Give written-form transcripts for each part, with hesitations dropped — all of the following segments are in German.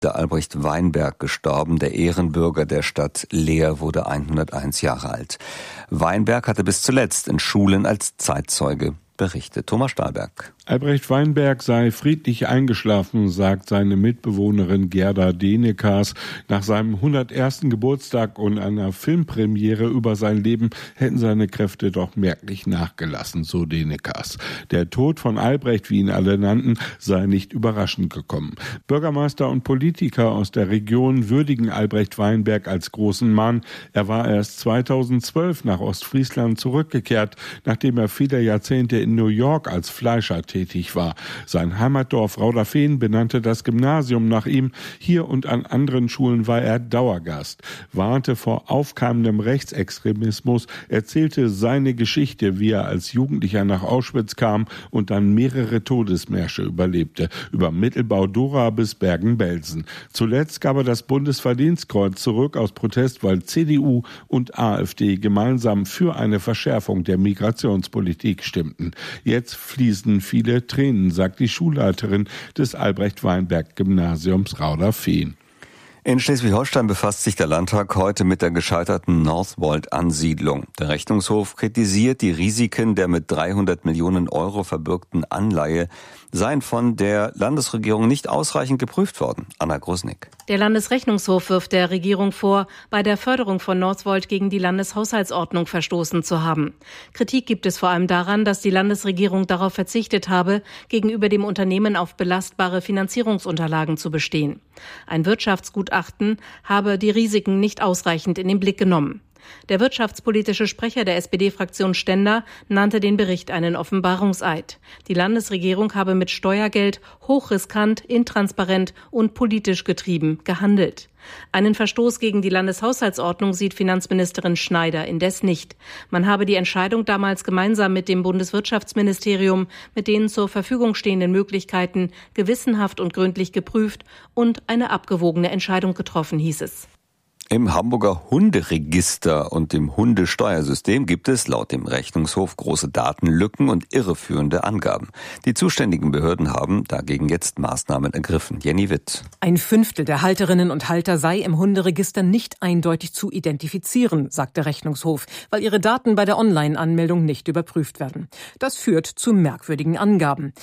Der Albrecht Weinberg gestorben, der Ehrenbürger der Stadt Leer, wurde 101 Jahre alt. Weinberg hatte bis zuletzt in Schulen als Zeitzeuge berichtet. Thomas Stahlberg. Albrecht Weinberg sei friedlich eingeschlafen, sagt seine Mitbewohnerin Gerda Denekas. Nach seinem 101. Geburtstag und einer Filmpremiere über sein Leben hätten seine Kräfte doch merklich nachgelassen, so Denekas. Der Tod von Albrecht, wie ihn alle nannten, sei nicht überraschend gekommen. Bürgermeister und Politiker aus der Region würdigen Albrecht Weinberg als großen Mann. Er war erst 2012 nach Ostfriesland zurückgekehrt, nachdem er viele Jahrzehnte in New York als Fleischer tätig war. Sein Heimatdorf Rauderfehn benannte das Gymnasium nach ihm. Hier und an anderen Schulen war er Dauergast, warnte vor aufkeimendem Rechtsextremismus, erzählte seine Geschichte, wie er als Jugendlicher nach Auschwitz kam und dann mehrere Todesmärsche überlebte, über Mittelbau-Dora bis Bergen-Belsen. Zuletzt gab er das Bundesverdienstkreuz zurück aus Protest, weil CDU und AfD gemeinsam für eine Verschärfung der Migrationspolitik stimmten. Jetzt fließen viele Tränen, sagt die Schulleiterin des Albrecht-Weinberg-Gymnasiums Rauderfehn. In Schleswig-Holstein befasst sich der Landtag heute mit der gescheiterten Northvolt-Ansiedlung. Der Rechnungshof kritisiert, die Risiken der mit 300 Millionen Euro verbürgten Anleihe seien von der Landesregierung nicht ausreichend geprüft worden. Anna Grusnick. Der Landesrechnungshof wirft der Regierung vor, bei der Förderung von Northvolt gegen die Landeshaushaltsordnung verstoßen zu haben. Kritik gibt es vor allem daran, dass die Landesregierung darauf verzichtet habe, gegenüber dem Unternehmen auf belastbare Finanzierungsunterlagen zu bestehen. Ein Wirtschaftsgutachten habe die Risiken nicht ausreichend in den Blick genommen. Der wirtschaftspolitische Sprecher der SPD-Fraktion Stender nannte den Bericht einen Offenbarungseid. Die Landesregierung habe mit Steuergeld hochriskant, intransparent und politisch getrieben gehandelt. Einen Verstoß gegen die Landeshaushaltsordnung sieht Finanzministerin Schneider indes nicht. Man habe die Entscheidung damals gemeinsam mit dem Bundeswirtschaftsministerium mit den zur Verfügung stehenden Möglichkeiten gewissenhaft und gründlich geprüft und eine abgewogene Entscheidung getroffen, hieß es. Im Hamburger Hunderegister und im Hundesteuersystem gibt es laut dem Rechnungshof große Datenlücken und irreführende Angaben. Die zuständigen Behörden haben dagegen jetzt Maßnahmen ergriffen. Jenny Witt. 1/5 der Halterinnen und Halter sei im Hunderegister nicht eindeutig zu identifizieren, sagt der Rechnungshof, weil ihre Daten bei der Online-Anmeldung nicht überprüft werden. Das führt zu merkwürdigen Angaben.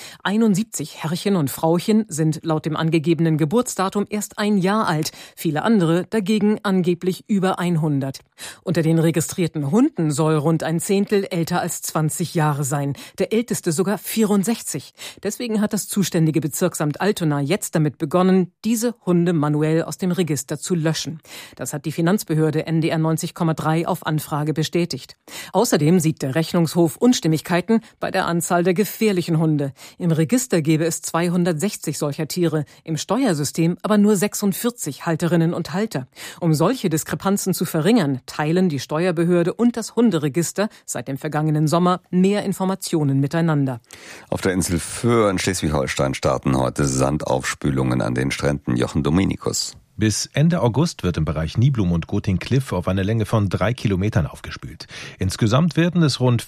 71 Herrchen und Frauchen sind laut dem angegebenen Geburtsdatum erst ein Jahr alt, viele andere dagegen angeblich über 100. Unter den registrierten Hunden soll rund ein Zehntel älter als 20 Jahre sein, der älteste sogar 64. Deswegen hat das zuständige Bezirksamt Altona jetzt damit begonnen, diese Hunde manuell aus dem Register zu löschen. Das hat die Finanzbehörde NDR 90,3 auf Anfrage bestätigt. Außerdem sieht der Rechnungshof Unstimmigkeiten bei der Anzahl der gefährlichen Hunde. Im Register gäbe es 260 solcher Tiere, im Steuersystem aber nur 46 Halterinnen und Halter. Um solche Diskrepanzen zu verringern, teilen die Steuerbehörde und das Hunderegister seit dem vergangenen Sommer mehr Informationen miteinander. Auf der Insel Föhr in Schleswig-Holstein starten heute Sandaufspülungen an den Stränden. Jochen Dominikus. Bis Ende August wird im Bereich Niblum und Goting-Kliff auf eine Länge von 3 Kilometern aufgespült. Insgesamt werden es rund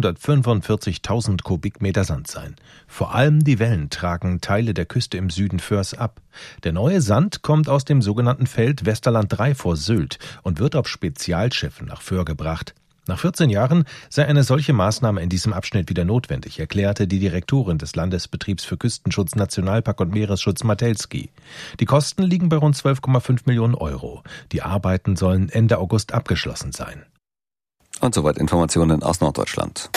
445.000 Kubikmeter Sand sein. Vor allem die Wellen tragen Teile der Küste im Süden Föhrs ab. Der neue Sand kommt aus dem sogenannten Feld Westerland 3 vor Sylt und wird auf Spezialschiffen nach Föhr gebracht. Nach 14 Jahren sei eine solche Maßnahme in diesem Abschnitt wieder notwendig, erklärte die Direktorin des Landesbetriebs für Küstenschutz, Nationalpark und Meeresschutz Matelski. Die Kosten liegen bei rund 12,5 Millionen Euro. Die Arbeiten sollen Ende August abgeschlossen sein. Und soweit Informationen aus Norddeutschland.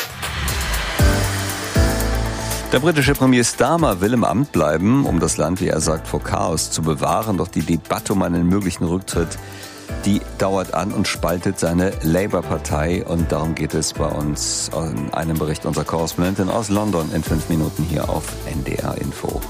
Der britische Premier Starmer will im Amt bleiben, um das Land, wie er sagt, vor Chaos zu bewahren. Doch die Debatte um einen möglichen Rücktritt, die dauert an und spaltet seine Labour-Partei. Und darum geht es bei uns in einem Bericht unserer Korrespondentin aus London in 5 Minuten hier auf NDR Info.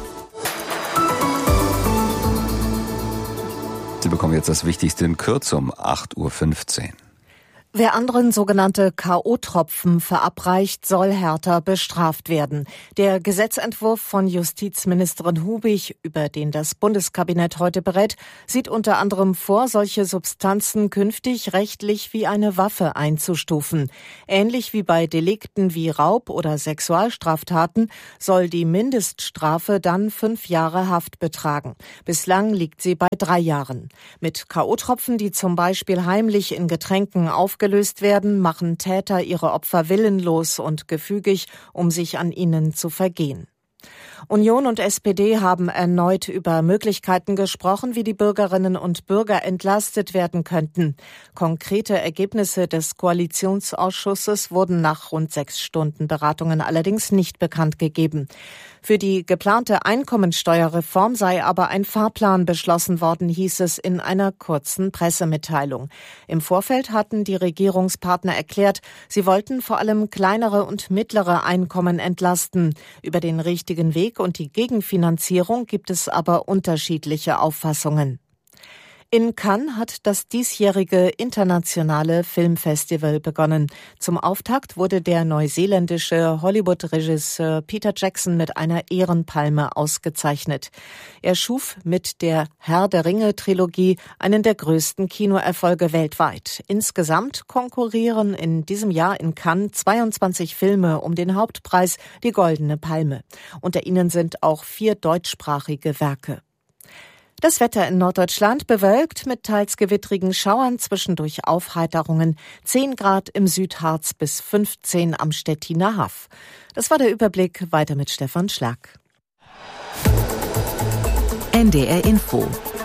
Sie bekommen jetzt das Wichtigste in Kürze um 8.15 Uhr. Wer anderen sogenannte K.O.-Tropfen verabreicht, soll härter bestraft werden. Der Gesetzentwurf von Justizministerin Hubig, über den das Bundeskabinett heute berät, sieht unter anderem vor, solche Substanzen künftig rechtlich wie eine Waffe einzustufen. Ähnlich wie bei Delikten wie Raub oder Sexualstraftaten soll die Mindeststrafe dann 5 Jahre Haft betragen. Bislang liegt sie bei 3 Jahren. Mit K.O.-Tropfen, die zum Beispiel heimlich in Getränken aufgelöst werden, machen Täter ihre Opfer willenlos und gefügig, um sich an ihnen zu vergehen. Union und SPD haben erneut über Möglichkeiten gesprochen, wie die Bürgerinnen und Bürger entlastet werden könnten. Konkrete Ergebnisse des Koalitionsausschusses wurden nach rund 6 Stunden Beratungen allerdings nicht bekannt gegeben. Für die geplante Einkommensteuerreform sei aber ein Fahrplan beschlossen worden, hieß es in einer kurzen Pressemitteilung. Im Vorfeld hatten die Regierungspartner erklärt, sie wollten vor allem kleinere und mittlere Einkommen entlasten. Über den richtigen Weg und die Gegenfinanzierung gibt es aber unterschiedliche Auffassungen. In Cannes hat das diesjährige internationale Filmfestival begonnen. Zum Auftakt wurde der neuseeländische Hollywood-Regisseur Peter Jackson mit einer Ehrenpalme ausgezeichnet. Er schuf mit der Herr der Ringe-Trilogie einen der größten Kinoerfolge weltweit. Insgesamt konkurrieren in diesem Jahr in Cannes 22 Filme um den Hauptpreis, die Goldene Palme. Unter ihnen sind auch 4 deutschsprachige Werke. Das Wetter in Norddeutschland bewölkt mit teils gewittrigen Schauern, zwischendurch Aufheiterungen. 10 Grad im Südharz bis 15 am Stettiner Haff. Das war der Überblick. Weiter mit Stefan Schlag. NDR Info.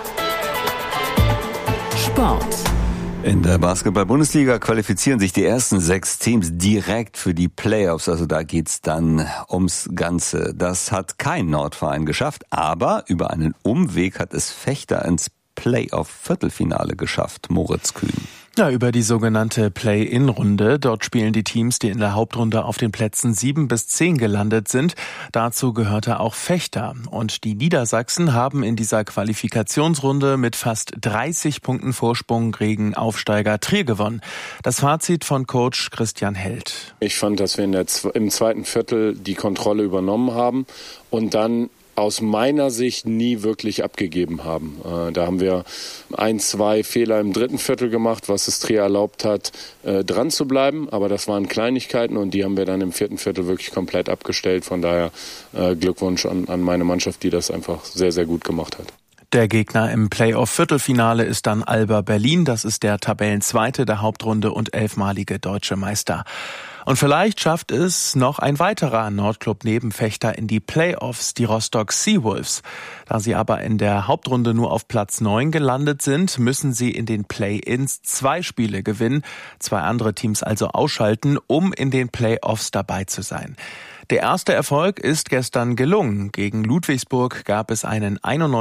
Sport. In der Basketball-Bundesliga qualifizieren sich die ersten 6 Teams direkt für die Playoffs. Also da geht's dann ums Ganze. Das hat kein Nordverein geschafft, aber über einen Umweg hat es Vechta ins Playoff-Viertelfinale geschafft. Moritz Kühn. Ja, über die sogenannte Play-In-Runde. Dort spielen die Teams, die in der Hauptrunde auf den Plätzen 7 bis 10 gelandet sind. Dazu gehörte auch Vechta. Und die Niedersachsen haben in dieser Qualifikationsrunde mit fast 30 Punkten Vorsprung gegen Aufsteiger Trier gewonnen. Das Fazit von Coach Christian Held. Ich fand, dass wir im zweiten Viertel die Kontrolle übernommen haben und dann aus meiner Sicht nie wirklich abgegeben haben. Da haben wir 1, 2 Fehler im dritten Viertel gemacht, was es Trier erlaubt hat, dran zu bleiben. Aber das waren Kleinigkeiten und die haben wir dann im vierten Viertel wirklich komplett abgestellt. Von daher Glückwunsch an meine Mannschaft, die das einfach sehr, sehr gut gemacht hat. Der Gegner im Playoff-Viertelfinale ist dann Alba Berlin. Das ist der Tabellenzweite der Hauptrunde und 11-malige deutsche Meister. Und vielleicht schafft es noch ein weiterer Nordclub neben Vechta in die Playoffs, die Rostock Seawolves. Da sie aber in der Hauptrunde nur auf Platz 9 gelandet sind, müssen sie in den Play-Ins 2 Spiele gewinnen, 2 andere Teams also ausschalten, um in den Playoffs dabei zu sein. Der erste Erfolg ist gestern gelungen. Gegen Ludwigsburg gab es einen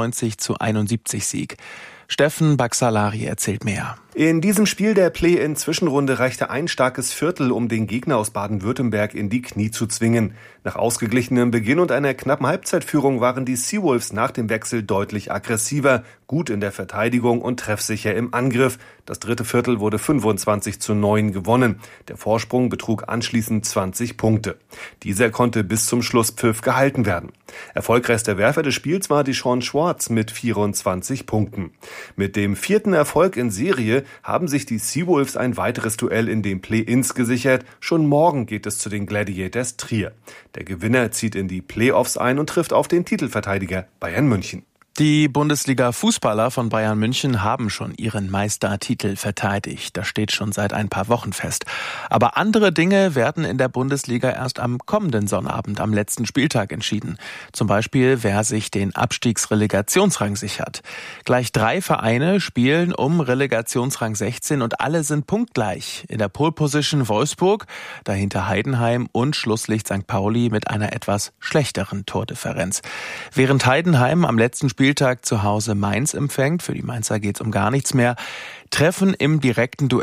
91-71 Sieg. Steffen Baxalari erzählt mehr. In diesem Spiel der Play-in-Zwischenrunde reichte ein starkes Viertel, um den Gegner aus Baden-Württemberg in die Knie zu zwingen. Nach ausgeglichenem Beginn und einer knappen Halbzeitführung waren die Seawolves nach dem Wechsel deutlich aggressiver, gut in der Verteidigung und treffsicher im Angriff. Das dritte Viertel wurde 25-9 gewonnen. Der Vorsprung betrug anschließend 20 Punkte. Dieser konnte bis zum Schlusspfiff gehalten werden. Erfolgreichster Werfer des Spiels war Deshaun Schwartz mit 24 Punkten. Mit dem 4. Erfolg in Serie haben sich die Seawolves ein weiteres Duell in den Play-Ins gesichert. Schon morgen geht es zu den Gladiators Trier. Der Gewinner zieht in die Playoffs ein und trifft auf den Titelverteidiger Bayern München. Die Bundesliga-Fußballer von Bayern München haben schon ihren Meistertitel verteidigt. Das steht schon seit ein paar Wochen fest. Aber andere Dinge werden in der Bundesliga erst am kommenden Sonnabend, am letzten Spieltag entschieden. Zum Beispiel, wer sich den Abstiegsrelegationsrang sichert. Gleich 3 Vereine spielen um Relegationsrang 16 und alle sind punktgleich. In der Pole Position Wolfsburg, dahinter Heidenheim und Schlusslicht St. Pauli mit einer etwas schlechteren Tordifferenz. Während Heidenheim am letzten Spieltag zu Hause Mainz empfängt, für die Mainzer geht's um gar nichts mehr, treffen im direkten Duell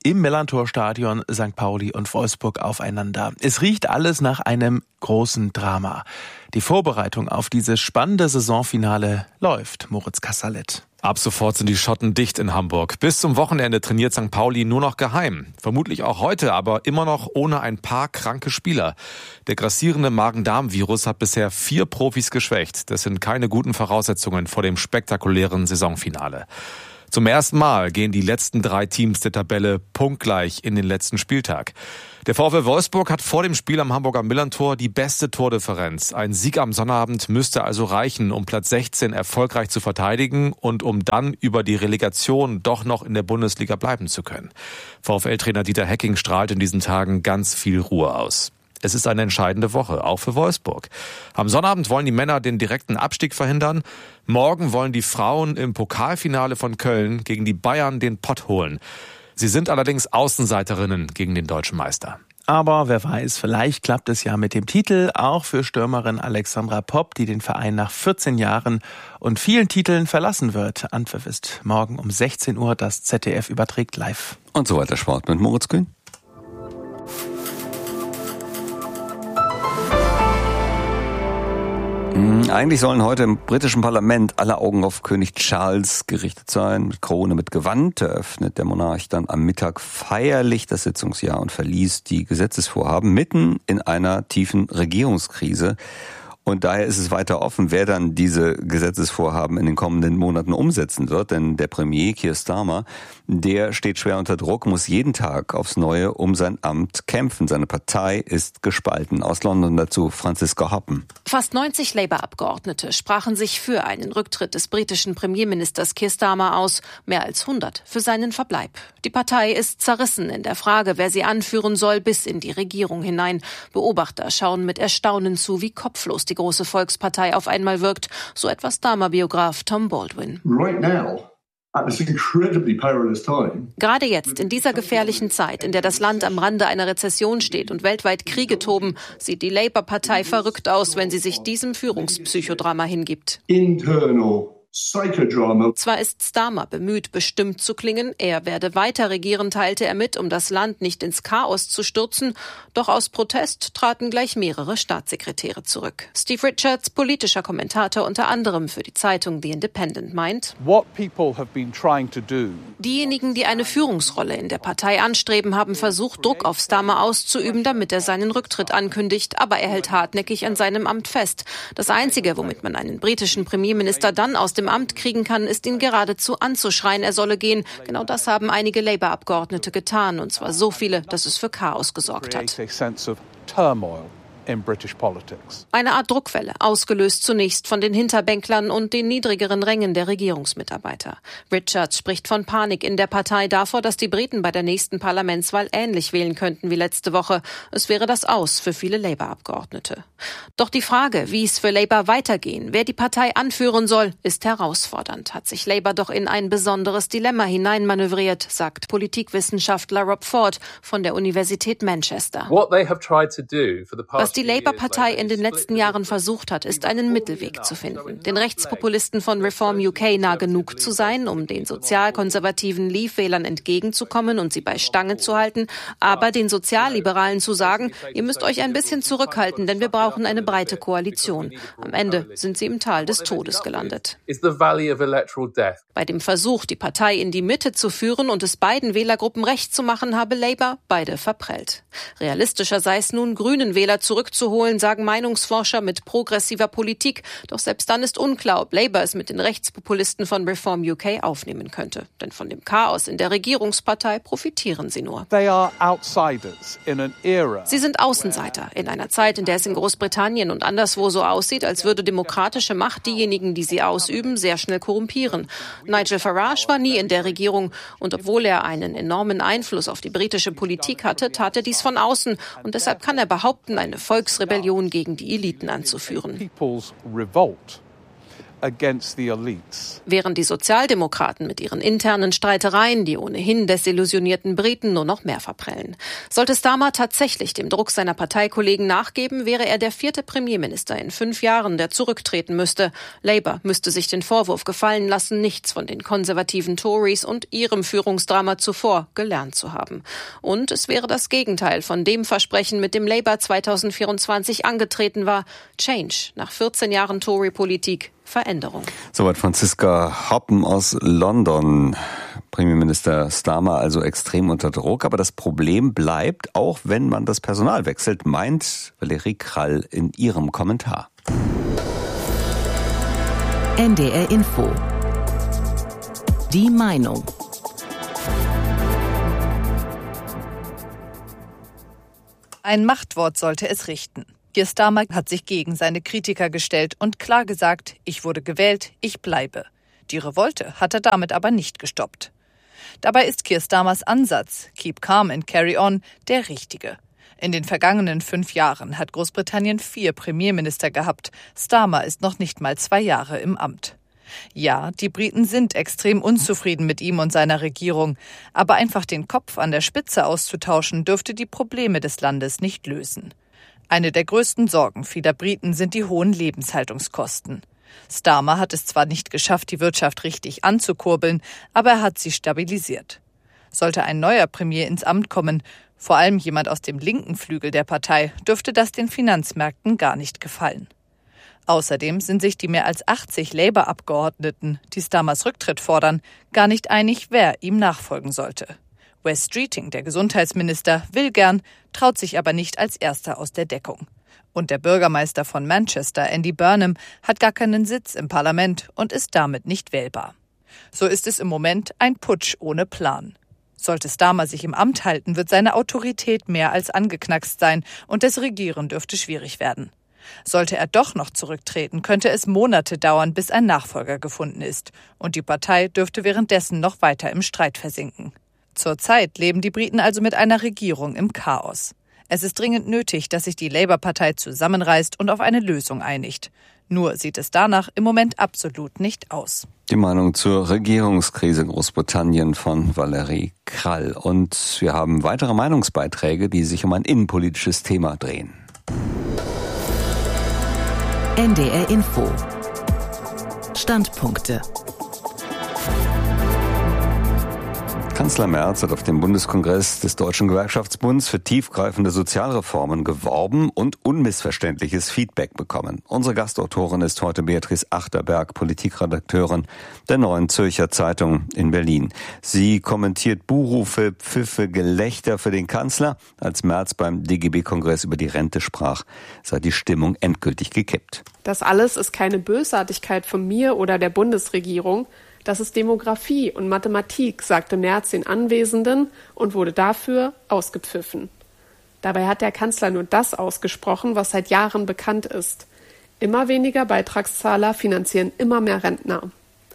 im Millantor-Stadion St. Pauli und Wolfsburg aufeinander. Es riecht alles nach einem großen Drama. Die Vorbereitung auf dieses spannende Saisonfinale läuft, Moritz Kassalet. Ab sofort sind die Schotten dicht in Hamburg. Bis zum Wochenende trainiert St. Pauli nur noch geheim. Vermutlich auch heute, aber immer noch ohne ein paar kranke Spieler. Der grassierende Magen-Darm-Virus hat bisher 4 Profis geschwächt. Das sind keine guten Voraussetzungen vor dem spektakulären Saisonfinale. Zum ersten Mal gehen die letzten 3 Teams der Tabelle punktgleich in den letzten Spieltag. Der VfL Wolfsburg hat vor dem Spiel am Hamburger Millantor die beste Tordifferenz. Ein Sieg am Sonnabend müsste also reichen, um Platz 16 erfolgreich zu verteidigen und um dann über die Relegation doch noch in der Bundesliga bleiben zu können. VfL-Trainer Dieter Hecking strahlt in diesen Tagen ganz viel Ruhe aus. Es ist eine entscheidende Woche, auch für Wolfsburg. Am Sonnabend wollen die Männer den direkten Abstieg verhindern. Morgen wollen die Frauen im Pokalfinale von Köln gegen die Bayern den Pott holen. Sie sind allerdings Außenseiterinnen gegen den deutschen Meister. Aber wer weiß, vielleicht klappt es ja mit dem Titel auch für Stürmerin Alexandra Popp, die den Verein nach 14 Jahren und vielen Titeln verlassen wird. Anpfiff ist morgen um 16 Uhr, das ZDF überträgt live. Und so weiter Sport mit Moritz Kühn. Eigentlich sollen heute im britischen Parlament alle Augen auf König Charles gerichtet sein. Mit Krone, mit Gewand eröffnet der Monarch dann am Mittag feierlich das Sitzungsjahr und verließ die Gesetzesvorhaben mitten in einer tiefen Regierungskrise. Und daher ist es weiter offen, wer dann diese Gesetzesvorhaben in den kommenden Monaten umsetzen wird. Denn der Premier Keir Starmer, der steht schwer unter Druck, muss jeden Tag aufs Neue um sein Amt kämpfen. Seine Partei ist gespalten. Aus London dazu Franziska Hoppen. Fast 90 Labour-Abgeordnete sprachen sich für einen Rücktritt des britischen Premierministers Keir Starmer aus, mehr als 100 für seinen Verbleib. Die Partei ist zerrissen in der Frage, wer sie anführen soll, bis in die Regierung hinein. Beobachter schauen mit Erstaunen zu, wie kopflos die große Volkspartei auf einmal wirkt, so etwa Starmer-Biograf Tom Baldwin. Gerade jetzt, in dieser gefährlichen Zeit, in der das Land am Rande einer Rezession steht und weltweit Kriege toben, sieht die Labour-Partei verrückt aus, wenn sie sich diesem Führungspsychodrama hingibt. Zwar ist Starmer bemüht, bestimmt zu klingen, er werde weiter regieren, teilte er mit, um das Land nicht ins Chaos zu stürzen, doch aus Protest traten gleich mehrere Staatssekretäre zurück. Steve Richards, politischer Kommentator unter anderem für die Zeitung The Independent, meint, diejenigen, die eine Führungsrolle in der Partei anstreben, haben versucht, Druck auf Starmer auszuüben, damit er seinen Rücktritt ankündigt, aber er hält hartnäckig an seinem Amt fest. Das Einzige, womit man einen britischen Premierminister dann aus dem Amt kriegen kann, ist ihn geradezu anzuschreien, er solle gehen. Genau das haben einige Labour-Abgeordnete getan, und zwar so viele, dass es für Chaos gesorgt hat. Eine Art Druckwelle, ausgelöst zunächst von den Hinterbänklern und den niedrigeren Rängen der Regierungsmitarbeiter. Richards spricht von Panik in der Partei, davor, dass die Briten bei der nächsten Parlamentswahl ähnlich wählen könnten wie letzte Woche. Es wäre das Aus für viele Labour-Abgeordnete. Doch die Frage, wie es für Labour weitergehen, wer die Partei anführen soll, ist herausfordernd. Hat sich Labour doch in ein besonderes Dilemma hineinmanövriert, sagt Politikwissenschaftler Rob Ford von der Universität Manchester. Was die Labour-Partei in den letzten Jahren versucht hat, ist einen Mittelweg zu finden. Den Rechtspopulisten von Reform UK nah genug zu sein, um den sozialkonservativen Leave-Wählern entgegenzukommen und sie bei Stange zu halten, aber den Sozialliberalen zu sagen, ihr müsst euch ein bisschen zurückhalten, denn wir brauchen eine breite Koalition. Am Ende sind sie im Tal des Todes gelandet. Bei dem Versuch, die Partei in die Mitte zu führen und es beiden Wählergruppen recht zu machen, habe Labour beide verprellt. Realistischer sei es nun, grünen Wähler zurückzuholen, sagen Meinungsforscher mit progressiver Politik. Doch selbst dann ist unklar, ob Labour es mit den Rechtspopulisten von Reform UK aufnehmen könnte. Denn von dem Chaos in der Regierungspartei profitieren sie nur. Sie sind Außenseiter in einer Zeit, in der es in Großbritannien und anderswo so aussieht, als würde demokratische Macht diejenigen, die sie ausüben, sehr schnell korrumpieren. Nigel Farage war nie in der Regierung und obwohl er einen enormen Einfluss auf die britische Politik hatte, tat er dies von außen und deshalb kann er behaupten, eine Volksrebellion gegen die Eliten anzuführen. Während die Sozialdemokraten mit ihren internen Streitereien die ohnehin desillusionierten Briten nur noch mehr verprellen. Sollte Starmer tatsächlich dem Druck seiner Parteikollegen nachgeben, wäre er der 4. Premierminister in 5 Jahren, der zurücktreten müsste. Labour müsste sich den Vorwurf gefallen lassen, nichts von den konservativen Tories und ihrem Führungsdrama zuvor gelernt zu haben. Und es wäre das Gegenteil von dem Versprechen, mit dem Labour 2024 angetreten war. Change nach 14 Jahren Tory-Politik. Veränderung. Soweit Franziska Hoppen aus London. Premierminister Starmer also extrem unter Druck. Aber das Problem bleibt, auch wenn man das Personal wechselt, meint Valerie Krall in ihrem Kommentar. NDR Info. Die Meinung. Ein Machtwort sollte es richten. Keir Starmer hat sich gegen seine Kritiker gestellt und klar gesagt, ich wurde gewählt, ich bleibe. Die Revolte hat er damit aber nicht gestoppt. Dabei ist Keir Starmers Ansatz, keep calm and carry on, der richtige. In den vergangenen 5 Jahren hat Großbritannien 4 Premierminister gehabt. Starmer ist noch nicht mal 2 Jahre im Amt. Ja, die Briten sind extrem unzufrieden mit ihm und seiner Regierung. Aber einfach den Kopf an der Spitze auszutauschen, dürfte die Probleme des Landes nicht lösen. Eine der größten Sorgen vieler Briten sind die hohen Lebenshaltungskosten. Starmer hat es zwar nicht geschafft, die Wirtschaft richtig anzukurbeln, aber er hat sie stabilisiert. Sollte ein neuer Premier ins Amt kommen, vor allem jemand aus dem linken Flügel der Partei, dürfte das den Finanzmärkten gar nicht gefallen. Außerdem sind sich die mehr als 80 Labour-Abgeordneten, die Starmers Rücktritt fordern, gar nicht einig, wer ihm nachfolgen sollte. Wes Streeting, der Gesundheitsminister, will gern, traut sich aber nicht als Erster aus der Deckung. Und der Bürgermeister von Manchester, Andy Burnham, hat gar keinen Sitz im Parlament und ist damit nicht wählbar. So ist es im Moment ein Putsch ohne Plan. Sollte Starmer sich im Amt halten, wird seine Autorität mehr als angeknackst sein und das Regieren dürfte schwierig werden. Sollte er doch noch zurücktreten, könnte es Monate dauern, bis ein Nachfolger gefunden ist. Und die Partei dürfte währenddessen noch weiter im Streit versinken. Zurzeit leben die Briten also mit einer Regierung im Chaos. Es ist dringend nötig, dass sich die Labour-Partei zusammenreißt und auf eine Lösung einigt. Nur sieht es danach im Moment absolut nicht aus. Die Meinung zur Regierungskrise in Großbritannien von Valerie Krall. Und wir haben weitere Meinungsbeiträge, die sich um ein innenpolitisches Thema drehen. NDR Info. Standpunkte. Kanzler Merz hat auf dem Bundeskongress des Deutschen Gewerkschaftsbunds für tiefgreifende Sozialreformen geworben und unmissverständliches Feedback bekommen. Unsere Gastautorin ist heute Beatrice Achterberg, Politikredakteurin der Neuen Zürcher Zeitung in Berlin. Sie kommentiert Buhrufe, Pfiffe, Gelächter für den Kanzler. Als Merz beim DGB-Kongress über die Rente sprach, sei die Stimmung endgültig gekippt. Das alles ist keine Bösartigkeit von mir oder der Bundesregierung. Das ist Demografie und Mathematik, sagte Merz den Anwesenden und wurde dafür ausgepfiffen. Dabei hat der Kanzler nur das ausgesprochen, was seit Jahren bekannt ist. Immer weniger Beitragszahler finanzieren immer mehr Rentner.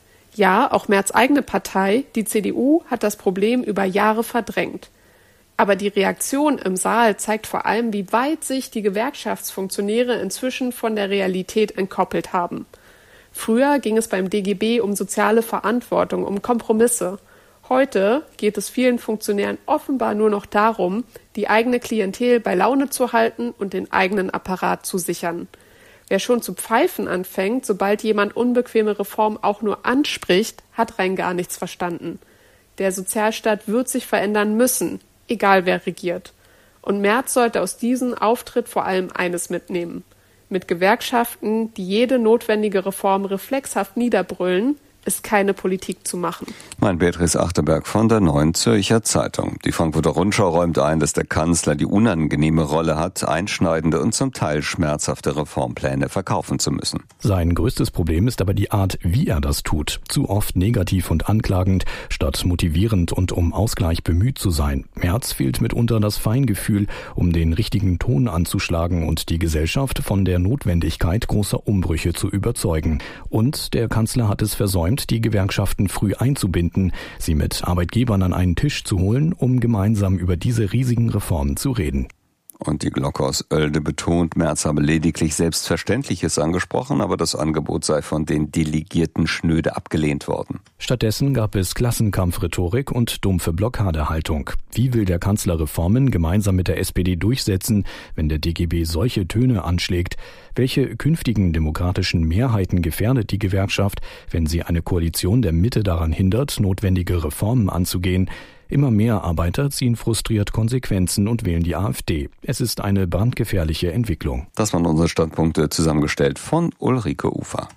Ja, auch Merz' eigene Partei, die CDU, hat das Problem über Jahre verdrängt. Aber die Reaktion im Saal zeigt vor allem, wie weit sich die Gewerkschaftsfunktionäre inzwischen von der Realität entkoppelt haben. Früher ging es beim DGB um soziale Verantwortung, um Kompromisse. Heute geht es vielen Funktionären offenbar nur noch darum, die eigene Klientel bei Laune zu halten und den eigenen Apparat zu sichern. Wer schon zu pfeifen anfängt, sobald jemand unbequeme Reformen auch nur anspricht, hat rein gar nichts verstanden. Der Sozialstaat wird sich verändern müssen, egal wer regiert. Und Merz sollte aus diesem Auftritt vor allem eines mitnehmen. Mit Gewerkschaften, die jede notwendige Reform reflexhaft niederbrüllen, ist keine Politik zu machen. Mein Beatrice Achterberg von der Neuen Zürcher Zeitung. Die Frankfurter Rundschau räumt ein, dass der Kanzler die unangenehme Rolle hat, einschneidende und zum Teil schmerzhafte Reformpläne verkaufen zu müssen. Sein größtes Problem ist aber die Art, wie er das tut. Zu oft negativ und anklagend, statt motivierend und um Ausgleich bemüht zu sein. Merz fehlt mitunter das Feingefühl, um den richtigen Ton anzuschlagen und die Gesellschaft von der Notwendigkeit großer Umbrüche zu überzeugen. Und der Kanzler hat es versäumt, die Gewerkschaften früh einzubinden, sie mit Arbeitgebern an einen Tisch zu holen, um gemeinsam über diese riesigen Reformen zu reden. Und die Glocke aus Oelde betont, Merz habe lediglich Selbstverständliches angesprochen, aber das Angebot sei von den Delegierten schnöde abgelehnt worden. Stattdessen gab es Klassenkampfrhetorik und dumpfe Blockadehaltung. Wie will der Kanzler Reformen gemeinsam mit der SPD durchsetzen, wenn der DGB solche Töne anschlägt? Welche künftigen demokratischen Mehrheiten gefährdet die Gewerkschaft, wenn sie eine Koalition der Mitte daran hindert, notwendige Reformen anzugehen? Immer mehr Arbeiter ziehen frustriert Konsequenzen und wählen die AfD. Es ist eine brandgefährliche Entwicklung. Das waren unsere Standpunkte, zusammengestellt von Ulrike Ufer.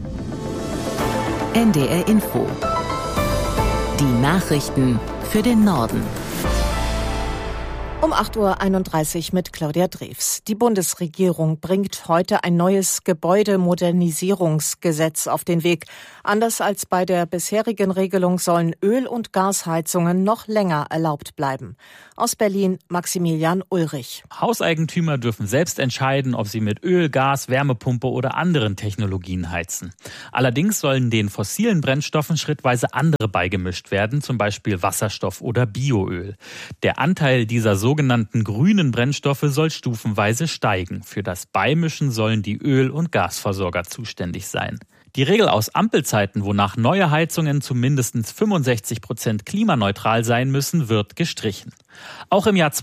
NDR Info. Die Nachrichten für den Norden. Um 8.31 Uhr mit Claudia Drews. Die Bundesregierung bringt heute ein neues Gebäudemodernisierungsgesetz auf den Weg. Anders als bei der bisherigen Regelung sollen Öl- und Gasheizungen noch länger erlaubt bleiben. Aus Berlin Maximilian Ulrich. Hauseigentümer dürfen selbst entscheiden, ob sie mit Öl, Gas, Wärmepumpe oder anderen Technologien heizen. Allerdings sollen den fossilen Brennstoffen schrittweise andere beigemischt werden, zum Beispiel Wasserstoff oder Bioöl. Der Anteil dieser sogenannten grünen Brennstoffe soll stufenweise steigen. Für das Beimischen sollen die Öl- und Gasversorger zuständig sein. Die Regel aus Ampelzeiten, wonach neue Heizungen zu mindestens 65% klimaneutral sein müssen, wird gestrichen. Auch im Jahr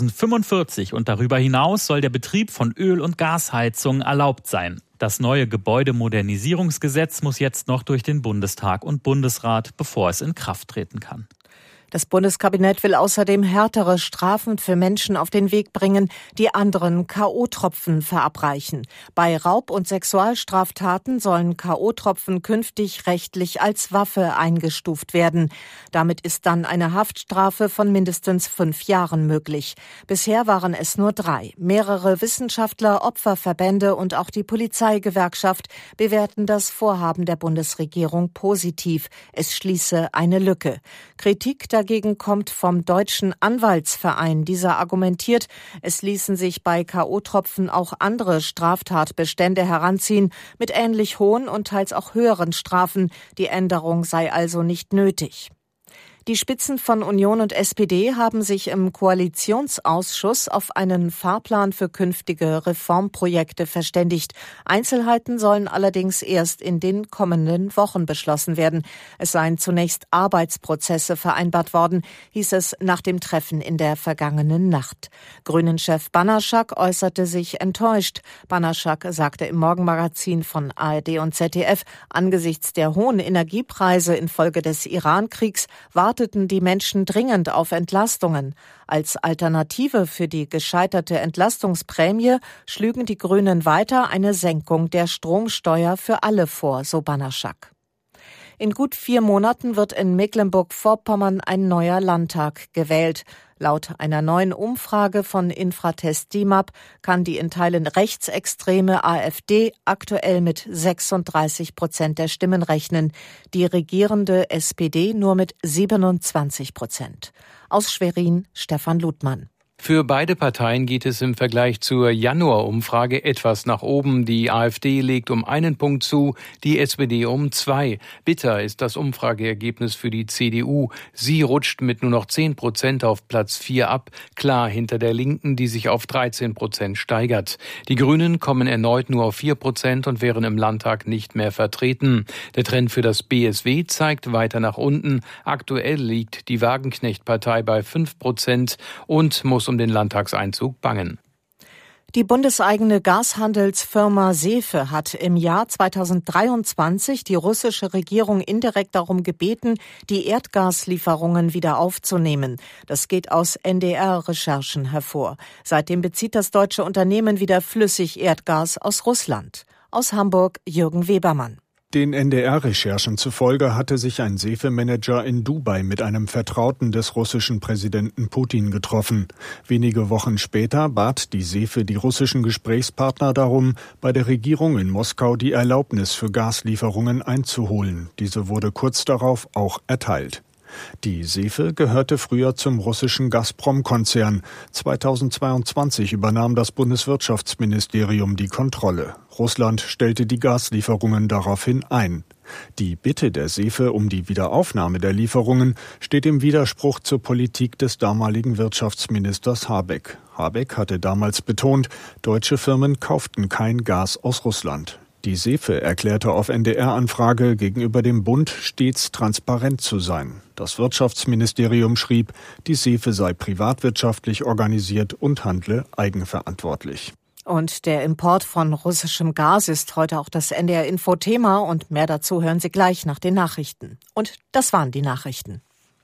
2045 und darüber hinaus soll der Betrieb von Öl- und Gasheizungen erlaubt sein. Das neue Gebäudemodernisierungsgesetz muss jetzt noch durch den Bundestag und Bundesrat, bevor es in Kraft treten kann. Das Bundeskabinett will außerdem härtere Strafen für Menschen auf den Weg bringen, die anderen K.O.-Tropfen verabreichen. Bei Raub- und Sexualstraftaten sollen K.O.-Tropfen künftig rechtlich als Waffe eingestuft werden. Damit ist dann eine Haftstrafe von mindestens 5 Jahren möglich. Bisher waren es nur 3. Mehrere Wissenschaftler, Opferverbände und auch die Polizeigewerkschaft bewerten das Vorhaben der Bundesregierung positiv. Es schließe eine Lücke. Kritik dagegen kommt vom Deutschen Anwaltsverein. Dieser argumentiert, es ließen sich bei K.O.-Tropfen auch andere Straftatbestände heranziehen mit ähnlich hohen und teils auch höheren Strafen. Die Änderung sei also nicht nötig. Die Spitzen von Union und SPD haben sich im Koalitionsausschuss auf einen Fahrplan für künftige Reformprojekte verständigt. Einzelheiten sollen allerdings erst in den kommenden Wochen beschlossen werden. Es seien zunächst Arbeitsprozesse vereinbart worden, hieß es nach dem Treffen in der vergangenen Nacht. Grünen-Chef Banaschak äußerte sich enttäuscht. Banaschak sagte im Morgenmagazin von ARD und ZDF, angesichts der hohen Energiepreise infolge des Iran-Kriegs warteten die Menschen dringend auf Entlastungen. Als Alternative für die gescheiterte Entlastungsprämie schlügen die Grünen weiter eine Senkung der Stromsteuer für alle vor, so Banaschak. In gut 4 Monaten wird in Mecklenburg-Vorpommern ein neuer Landtag gewählt. Laut einer neuen Umfrage von Infratest DIMAP kann die in Teilen rechtsextreme AfD aktuell mit 36% der Stimmen rechnen, die regierende SPD nur mit 27%. Aus Schwerin Stefan Ludmann. Für beide Parteien geht es im Vergleich zur Januar-Umfrage etwas nach oben. Die AfD legt um 1 Punkt zu, die SPD um 2. Bitter ist das Umfrageergebnis für die CDU. Sie rutscht mit nur noch 10% auf Platz 4 ab, klar hinter der Linken, die sich auf 13% steigert. Die Grünen kommen erneut nur auf 4% und wären im Landtag nicht mehr vertreten. Der Trend für das BSW zeigt weiter nach unten. Aktuell liegt die Wagenknecht-Partei bei 5% und muss um den Landtagseinzug bangen. Die bundeseigene Gashandelsfirma Sefe hat im Jahr 2023 die russische Regierung indirekt darum gebeten, die Erdgaslieferungen wieder aufzunehmen. Das geht aus NDR-Recherchen hervor. Seitdem bezieht das deutsche Unternehmen wieder Flüssig-Erdgas aus Russland. Aus Hamburg Jürgen Webermann. Den NDR-Recherchen zufolge hatte sich ein Sefe-Manager in Dubai mit einem Vertrauten des russischen Präsidenten Putin getroffen. Wenige Wochen später bat die Sefe die russischen Gesprächspartner darum, bei der Regierung in Moskau die Erlaubnis für Gaslieferungen einzuholen. Diese wurde kurz darauf auch erteilt. Die Sefe gehörte früher zum russischen Gazprom-Konzern. 2022 übernahm das Bundeswirtschaftsministerium die Kontrolle. Russland stellte die Gaslieferungen daraufhin ein. Die Bitte der Sefe um die Wiederaufnahme der Lieferungen steht im Widerspruch zur Politik des damaligen Wirtschaftsministers Habeck. Habeck hatte damals betont, deutsche Firmen kauften kein Gas aus Russland. Die Sefe erklärte auf NDR-Anfrage gegenüber dem Bund stets transparent zu sein. Das Wirtschaftsministerium schrieb, die Sefe sei privatwirtschaftlich organisiert und handle eigenverantwortlich. Und der Import von russischem Gas ist heute auch das NDR-Info-Thema und mehr dazu hören Sie gleich nach den Nachrichten. Und das waren die Nachrichten.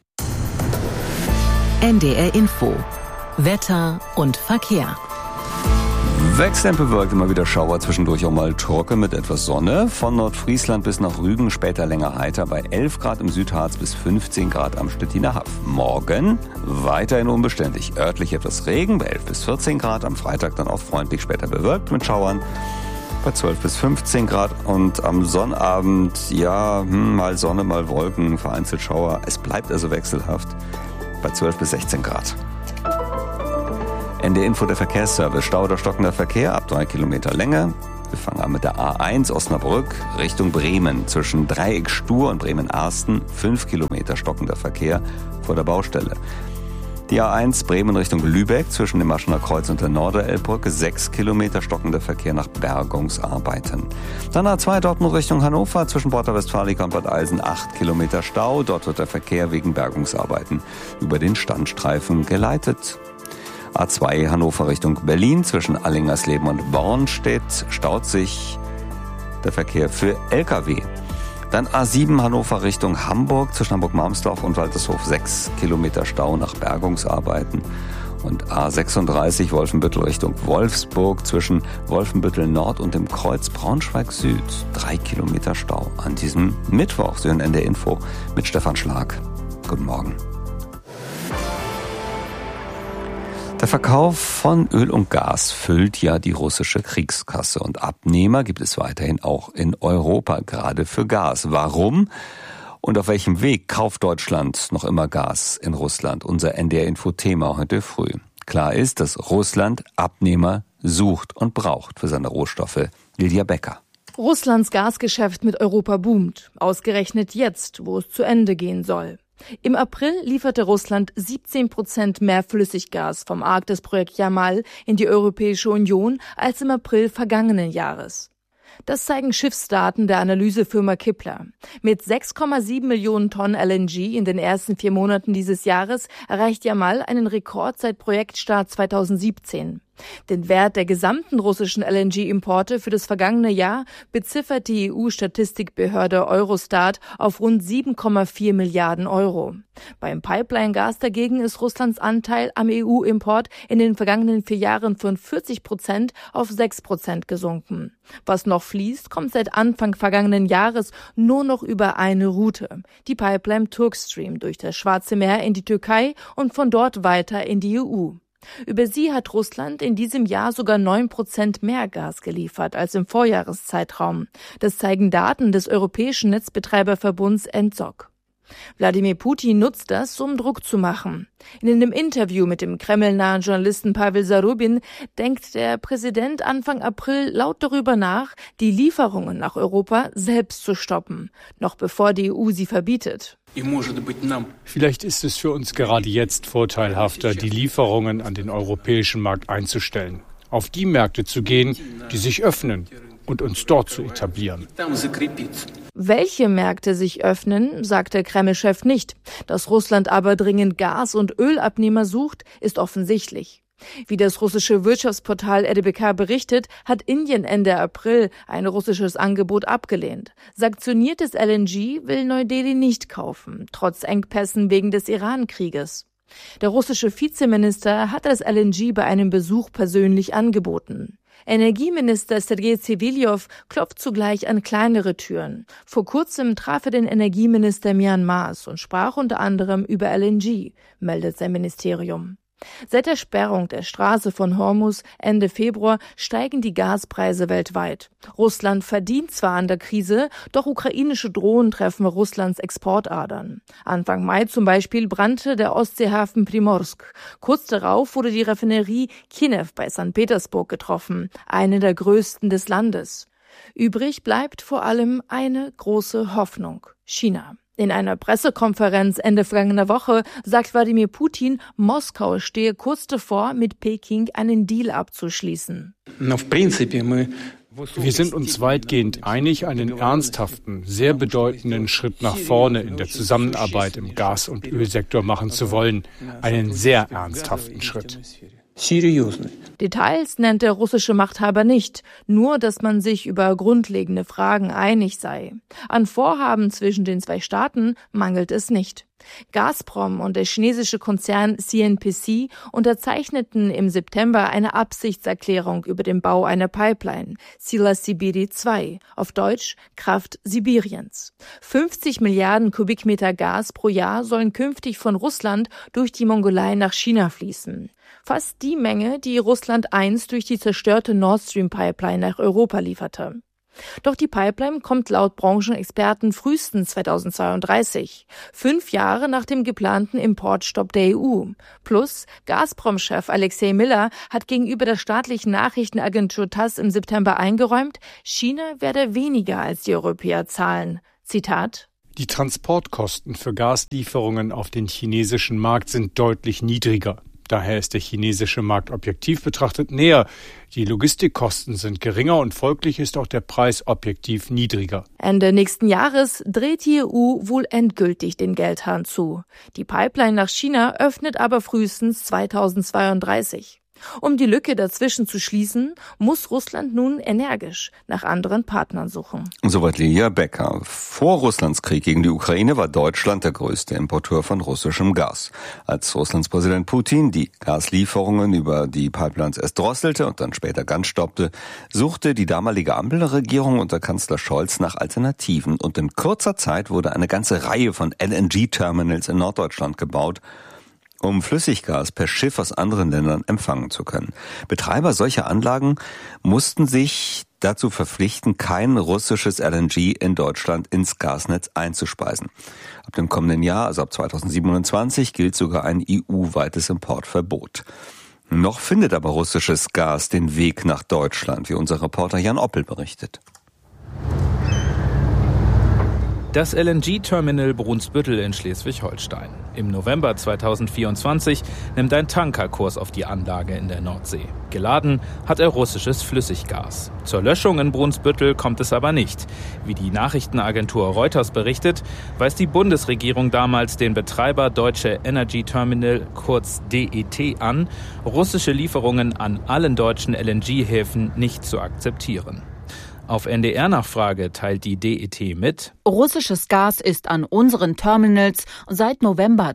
NDR Info. Wetter und Verkehr. Wechselnd bewölkt, immer wieder Schauer, zwischendurch auch mal trocken mit etwas Sonne. Von Nordfriesland bis nach Rügen, später länger heiter bei 11 Grad im Südharz bis 15 Grad am Stettiner Haff. Morgen weiterhin unbeständig, örtlich etwas Regen bei 11 bis 14 Grad. Am Freitag dann auch freundlich, später bewölkt mit Schauern bei 12 bis 15 Grad. Und am Sonnabend, mal Sonne, mal Wolken, vereinzelt Schauer. Es bleibt also wechselhaft bei 12 bis 16 Grad. NDR Info, der Verkehrsservice. Stau oder stockender Verkehr ab 3 Kilometer Länge. Wir fangen an mit der A1 Osnabrück Richtung Bremen. Zwischen Dreieck Stur und Bremen-Arsten 5 Kilometer stockender Verkehr vor der Baustelle. Die A1 Bremen Richtung Lübeck zwischen dem Maschener Kreuz und der Norderelbbrücke 6 Kilometer stockender Verkehr nach Bergungsarbeiten. Dann A2 Dortmund Richtung Hannover zwischen Porta Westfalica und Bad Eilsen 8 Kilometer Stau. Dort wird der Verkehr wegen Bergungsarbeiten über den Standstreifen geleitet. A2 Hannover Richtung Berlin zwischen Allingersleben und Bornstedt staut sich der Verkehr für Lkw. Dann A7 Hannover Richtung Hamburg zwischen Hamburg-Marmsdorf und Waltershof 6 Kilometer Stau nach Bergungsarbeiten. Und A36 Wolfenbüttel Richtung Wolfsburg zwischen Wolfenbüttel Nord und dem Kreuz Braunschweig Süd 3 Kilometer Stau an diesem Mittwoch. Sie hören NDR Info mit Stefan Schlag. Guten Morgen. Der Verkauf von Öl und Gas füllt ja die russische Kriegskasse und Abnehmer gibt es weiterhin auch in Europa, gerade für Gas. Warum und auf welchem Weg kauft Deutschland noch immer Gas in Russland? Unser NDR-Info-Thema heute früh. Klar ist, dass Russland Abnehmer sucht und braucht für seine Rohstoffe. Lydia Becker. Russlands Gasgeschäft mit Europa boomt, ausgerechnet jetzt, wo es zu Ende gehen soll. Im April lieferte Russland 17% mehr Flüssiggas vom Arktisprojekt Jamal in die Europäische Union als im April vergangenen Jahres. Das zeigen Schiffsdaten der Analysefirma Kepler. Mit 6,7 Millionen Tonnen LNG in den ersten 4 Monaten dieses Jahres erreicht Jamal einen Rekord seit Projektstart 2017. Den Wert der gesamten russischen LNG-Importe für das vergangene Jahr beziffert die EU-Statistikbehörde Eurostat auf rund 7,4 Milliarden Euro. Beim Pipeline-Gas dagegen ist Russlands Anteil am EU-Import in den vergangenen 4 Jahren von 40% auf 6% gesunken. Was noch fließt, kommt seit Anfang vergangenen Jahres nur noch über eine Route, die Pipeline Turkstream durch das Schwarze Meer in die Türkei und von dort weiter in die EU. Über sie hat Russland in diesem Jahr sogar 9% mehr Gas geliefert als im Vorjahreszeitraum. Das zeigen Daten des Europäischen Netzbetreiberverbunds ENTSOG. Wladimir Putin nutzt das, um Druck zu machen. In einem Interview mit dem kremlnahen Journalisten Pavel Zarubin denkt der Präsident Anfang April laut darüber nach, die Lieferungen nach Europa selbst zu stoppen, noch bevor die EU sie verbietet. Vielleicht ist es für uns gerade jetzt vorteilhafter, die Lieferungen an den europäischen Markt einzustellen, auf die Märkte zu gehen, die sich öffnen und uns dort zu etablieren. Welche Märkte sich öffnen, sagt der Kreml-Chef nicht. Dass Russland aber dringend Gas- und Ölabnehmer sucht, ist offensichtlich. Wie das russische Wirtschaftsportal RBK berichtet, hat Indien Ende April ein russisches Angebot abgelehnt. Sanktioniertes LNG will Neu-Delhi nicht kaufen, trotz Engpässen wegen des Iran-Krieges. Der russische Vizeminister hatte das LNG bei einem Besuch persönlich angeboten. Energieminister Sergei Ziviljow klopft zugleich an kleinere Türen. Vor kurzem traf er den Energieminister Myanmars und sprach unter anderem über LNG, meldet sein Ministerium. Seit der Sperrung der Straße von Hormuz Ende Februar steigen die Gaspreise weltweit. Russland verdient zwar an der Krise, doch ukrainische Drohnen treffen Russlands Exportadern. Anfang Mai zum Beispiel brannte der Ostseehafen Primorsk. Kurz darauf wurde die Raffinerie Kinew bei St. Petersburg getroffen, eine der größten des Landes. Übrig bleibt vor allem eine große Hoffnung: China. In einer Pressekonferenz Ende vergangener Woche sagt Wladimir Putin, Moskau stehe kurz davor, mit Peking einen Deal abzuschließen. Wir sind uns weitgehend einig, einen ernsthaften, sehr bedeutenden Schritt nach vorne in der Zusammenarbeit im Gas- und Ölsektor machen zu wollen. Einen sehr ernsthaften Schritt. Details nennt der russische Machthaber nicht, nur dass man sich über grundlegende Fragen einig sei. An Vorhaben zwischen den zwei Staaten mangelt es nicht. Gazprom und der chinesische Konzern CNPC unterzeichneten im September eine Absichtserklärung über den Bau einer Pipeline, Sila Sibiri 2, auf Deutsch Kraft Sibiriens. 50 Milliarden Kubikmeter Gas pro Jahr sollen künftig von Russland durch die Mongolei nach China fließen. Fast die Menge, die Russland einst durch die zerstörte Nord Stream Pipeline nach Europa lieferte. Doch die Pipeline kommt laut Branchenexperten frühestens 2032, 5 Jahre nach dem geplanten Importstopp der EU. Plus, Gazprom-Chef Alexei Miller hat gegenüber der staatlichen Nachrichtenagentur TASS im September eingeräumt, China werde weniger als die Europäer zahlen. Zitat: Die Transportkosten für Gaslieferungen auf den chinesischen Markt sind deutlich niedriger. Daher ist der chinesische Markt objektiv betrachtet näher. Die Logistikkosten sind geringer und folglich ist auch der Preis objektiv niedriger. Ende nächsten Jahres dreht die EU wohl endgültig den Geldhahn zu. Die Pipeline nach China öffnet aber frühestens 2032. Um die Lücke dazwischen zu schließen, muss Russland nun energisch nach anderen Partnern suchen. Soweit Lilia Becker. Vor Russlands Krieg gegen die Ukraine war Deutschland der größte Importeur von russischem Gas. Als Russlands Präsident Putin die Gaslieferungen über die Pipelines erst drosselte und dann später ganz stoppte, suchte die damalige Ampelregierung unter Kanzler Scholz nach Alternativen. Und in kurzer Zeit wurde eine ganze Reihe von LNG-Terminals in Norddeutschland gebaut, um Flüssiggas per Schiff aus anderen Ländern empfangen zu können. Betreiber solcher Anlagen mussten sich dazu verpflichten, kein russisches LNG in Deutschland ins Gasnetz einzuspeisen. Ab dem kommenden Jahr, also ab 2027, gilt sogar ein EU-weites Importverbot. Noch findet aber russisches Gas den Weg nach Deutschland, wie unser Reporter Jan Oppel berichtet. Das LNG-Terminal Brunsbüttel in Schleswig-Holstein. Im November 2024 nimmt ein Tanker Kurs auf die Anlage in der Nordsee. Geladen hat er russisches Flüssiggas. Zur Löschung in Brunsbüttel kommt es aber nicht. Wie die Nachrichtenagentur Reuters berichtet, weist die Bundesregierung damals den Betreiber Deutsche Energy Terminal, kurz DET, an, russische Lieferungen an allen deutschen LNG-Häfen nicht zu akzeptieren. Auf NDR-Nachfrage teilt die DET mit: Russisches Gas ist an unseren Terminals seit November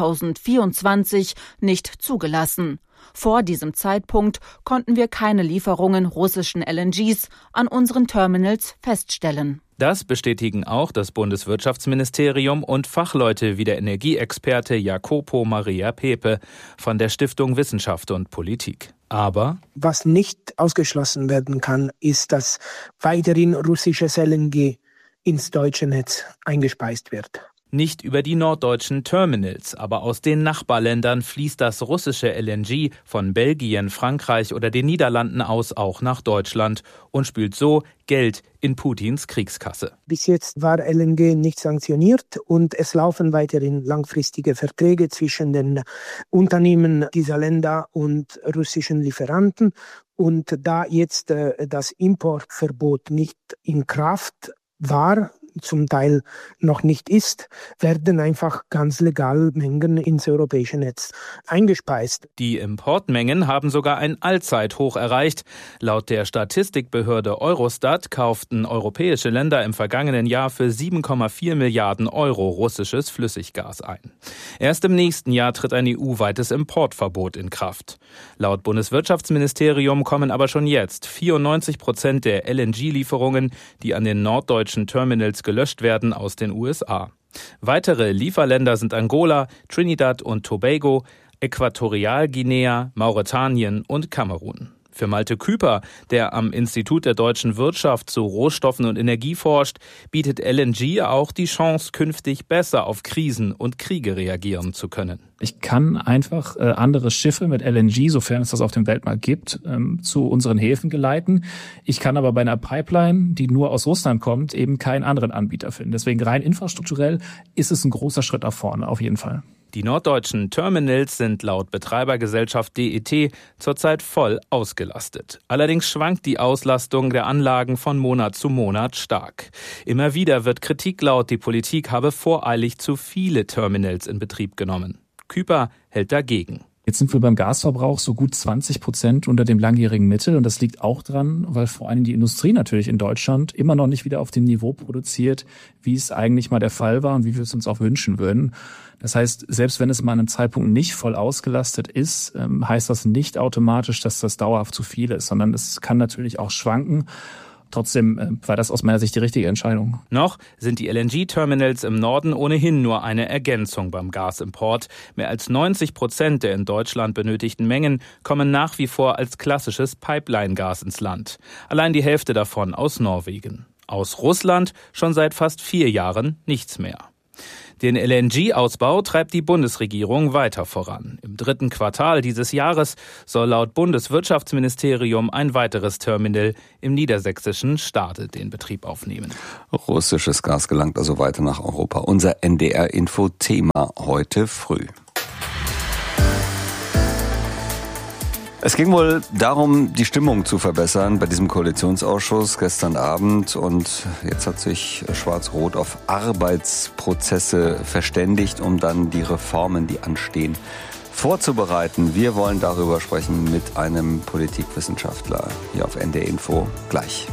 2024 nicht zugelassen. Vor diesem Zeitpunkt konnten wir keine Lieferungen russischen LNGs an unseren Terminals feststellen. Das bestätigen auch das Bundeswirtschaftsministerium und Fachleute wie der Energieexperte Jacopo Maria Pepe von der Stiftung Wissenschaft und Politik. Aber was nicht ausgeschlossen werden kann, ist, dass weiterhin russisches LNG ins deutsche Netz eingespeist wird. Nicht über die norddeutschen Terminals, aber aus den Nachbarländern fließt das russische LNG von Belgien, Frankreich oder den Niederlanden aus auch nach Deutschland und spült so Geld in Putins Kriegskasse. Bis jetzt war LNG nicht sanktioniert und es laufen weiterhin langfristige Verträge zwischen den Unternehmen dieser Länder und russischen Lieferanten. Und da jetzt das Importverbot nicht in Kraft war, zum Teil noch nicht ist, werden einfach ganz legal Mengen ins europäische Netz eingespeist. Die Importmengen haben sogar ein Allzeithoch erreicht. Laut der Statistikbehörde Eurostat kauften europäische Länder im vergangenen Jahr für 7,4 Milliarden Euro russisches Flüssiggas ein. Erst im nächsten Jahr tritt ein EU-weites Importverbot in Kraft. Laut Bundeswirtschaftsministerium kommen aber schon jetzt 94% der LNG-Lieferungen, die an den norddeutschen Terminals gelöscht werden, aus den USA. Weitere Lieferländer sind Angola, Trinidad und Tobago. Äquatorialguinea, Mauretanien und Kamerun. Für Malte Küper, der am Institut der deutschen Wirtschaft zu Rohstoffen und Energie forscht, bietet LNG auch die Chance, künftig besser auf Krisen und Kriege reagieren zu können. Ich kann einfach andere Schiffe mit LNG, sofern es das auf dem Weltmarkt gibt, zu unseren Häfen geleiten. Ich kann aber bei einer Pipeline, die nur aus Russland kommt, eben keinen anderen Anbieter finden. Deswegen rein infrastrukturell ist es ein großer Schritt nach vorne, auf jeden Fall. Die norddeutschen Terminals sind laut Betreibergesellschaft DET zurzeit voll ausgelastet. Allerdings schwankt die Auslastung der Anlagen von Monat zu Monat stark. Immer wieder wird Kritik laut, die Politik habe voreilig zu viele Terminals in Betrieb genommen. Küper hält dagegen. Jetzt sind wir beim Gasverbrauch so gut 20% unter dem langjährigen Mittel. Und das liegt auch dran, weil vor allem die Industrie natürlich in Deutschland immer noch nicht wieder auf dem Niveau produziert, wie es eigentlich mal der Fall war und wie wir es uns auch wünschen würden. Das heißt, selbst wenn es mal an einem Zeitpunkt nicht voll ausgelastet ist, heißt das nicht automatisch, dass das dauerhaft zu viel ist, sondern es kann natürlich auch schwanken. Trotzdem war das aus meiner Sicht die richtige Entscheidung. Noch sind die LNG-Terminals im Norden ohnehin nur eine Ergänzung beim Gasimport. Mehr als 90% der in Deutschland benötigten Mengen kommen nach wie vor als klassisches Pipeline-Gas ins Land. Allein die Hälfte davon aus Norwegen. Aus Russland schon seit fast 4 Jahren nichts mehr. Den LNG-Ausbau treibt die Bundesregierung weiter voran. Im 3. Quartal dieses Jahres soll laut Bundeswirtschaftsministerium ein weiteres Terminal im niedersächsischen Stade den Betrieb aufnehmen. Russisches Gas gelangt also weiter nach Europa. Unser NDR-Info-Thema heute früh. Es ging wohl darum, die Stimmung zu verbessern bei diesem Koalitionsausschuss gestern Abend. Und jetzt hat sich Schwarz-Rot auf Arbeitsprozesse verständigt, um dann die Reformen, die anstehen, vorzubereiten. Wir wollen darüber sprechen mit einem Politikwissenschaftler hier auf NDR Info gleich.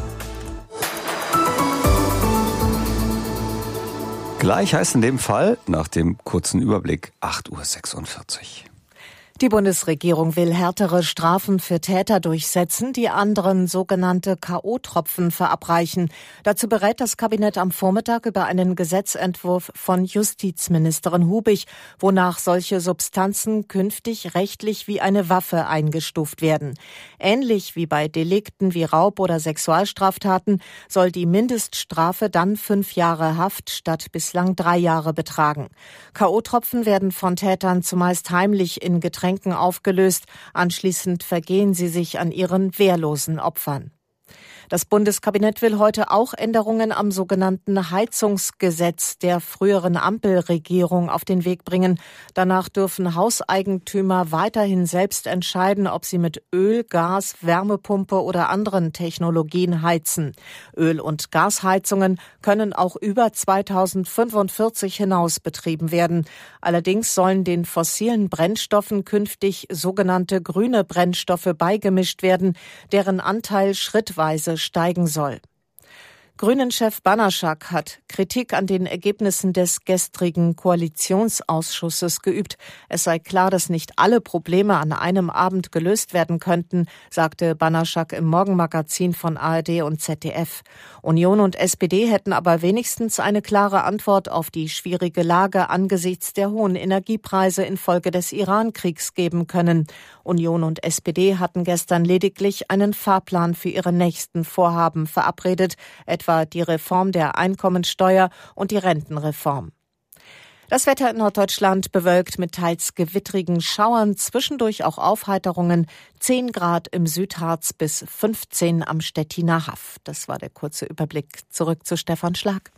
Gleich heißt in dem Fall, nach dem kurzen Überblick, 8:46 Uhr. Die Bundesregierung will härtere Strafen für Täter durchsetzen, die anderen sogenannte K.O.-Tropfen verabreichen. Dazu berät das Kabinett am Vormittag über einen Gesetzentwurf von Justizministerin Hubig, wonach solche Substanzen künftig rechtlich wie eine Waffe eingestuft werden. Ähnlich wie bei Delikten wie Raub- oder Sexualstraftaten soll die Mindeststrafe dann 5 Jahre Haft statt bislang 3 Jahre betragen. K.O.-Tropfen werden von Tätern zumeist heimlich in Getränken aufgelöst. Anschließend vergehen sie sich an ihren wehrlosen Opfern. Das Bundeskabinett will heute auch Änderungen am sogenannten Heizungsgesetz der früheren Ampelregierung auf den Weg bringen. Danach dürfen Hauseigentümer weiterhin selbst entscheiden, ob sie mit Öl, Gas, Wärmepumpe oder anderen Technologien heizen. Öl- und Gasheizungen können auch über 2045 hinaus betrieben werden. Allerdings sollen den fossilen Brennstoffen künftig sogenannte grüne Brennstoffe beigemischt werden, deren Anteil schrittweise steigen soll. Grünen-Chef Banaschak hat Kritik an den Ergebnissen des gestrigen Koalitionsausschusses geübt. Es sei klar, dass nicht alle Probleme an einem Abend gelöst werden könnten, sagte Banaschak im Morgenmagazin von ARD und ZDF. Union und SPD hätten aber wenigstens eine klare Antwort auf die schwierige Lage angesichts der hohen Energiepreise infolge des Iran-Kriegs geben können. Union und SPD hatten gestern lediglich einen Fahrplan für ihre nächsten Vorhaben verabredet, etwa die Reform der Einkommensteuer und die Rentenreform. Das Wetter in Norddeutschland bewölkt mit teils gewittrigen Schauern, zwischendurch auch Aufheiterungen, 10 Grad im Südharz bis 15 am Stettiner Haff. Das war der kurze Überblick. Zurück zu Stefan Schlag.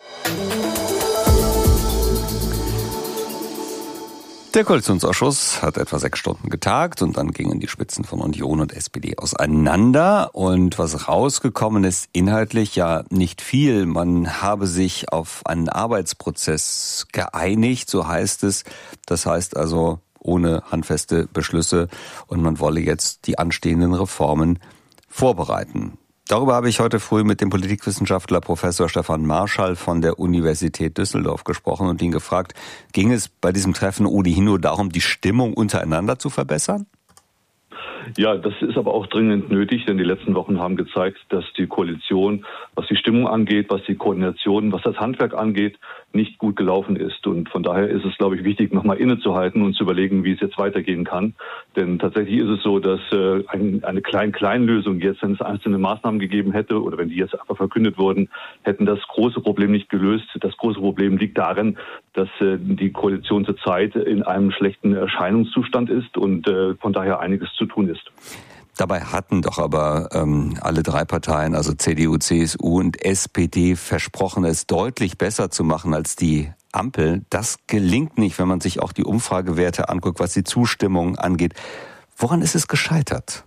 Der Koalitionsausschuss hat etwa 6 Stunden getagt und dann gingen die Spitzen von Union und SPD auseinander. Und was rausgekommen ist, inhaltlich ja nicht viel. Man habe sich auf einen Arbeitsprozess geeinigt, so heißt es. Das heißt also ohne handfeste Beschlüsse und man wolle jetzt die anstehenden Reformen vorbereiten. Darüber habe ich heute früh mit dem Politikwissenschaftler Professor Stefan Marschall von der Universität Düsseldorf gesprochen und ihn gefragt, ging es bei diesem Treffen ohnehin nur darum, die Stimmung untereinander zu verbessern? Ja, das ist aber auch dringend nötig, denn die letzten Wochen haben gezeigt, dass die Koalition, was die Stimmung angeht, was die Koordination, was das Handwerk angeht, nicht gut gelaufen ist. Und von daher ist es, glaube ich, wichtig, nochmal innezuhalten und zu überlegen, wie es jetzt weitergehen kann. Denn tatsächlich ist es so, dass eine Klein-Klein-Lösung jetzt, wenn es einzelne Maßnahmen gegeben hätte oder wenn die jetzt einfach verkündet wurden, hätten das große Problem nicht gelöst. Das große Problem liegt darin, dass die Koalition zurzeit in einem schlechten Erscheinungszustand ist und von daher einiges zu tun ist. Dabei hatten doch aber alle drei Parteien, also CDU, CSU und SPD, versprochen, es deutlich besser zu machen als die Ampel. Das gelingt nicht, wenn man sich auch die Umfragewerte anguckt, was die Zustimmung angeht. Woran ist es gescheitert?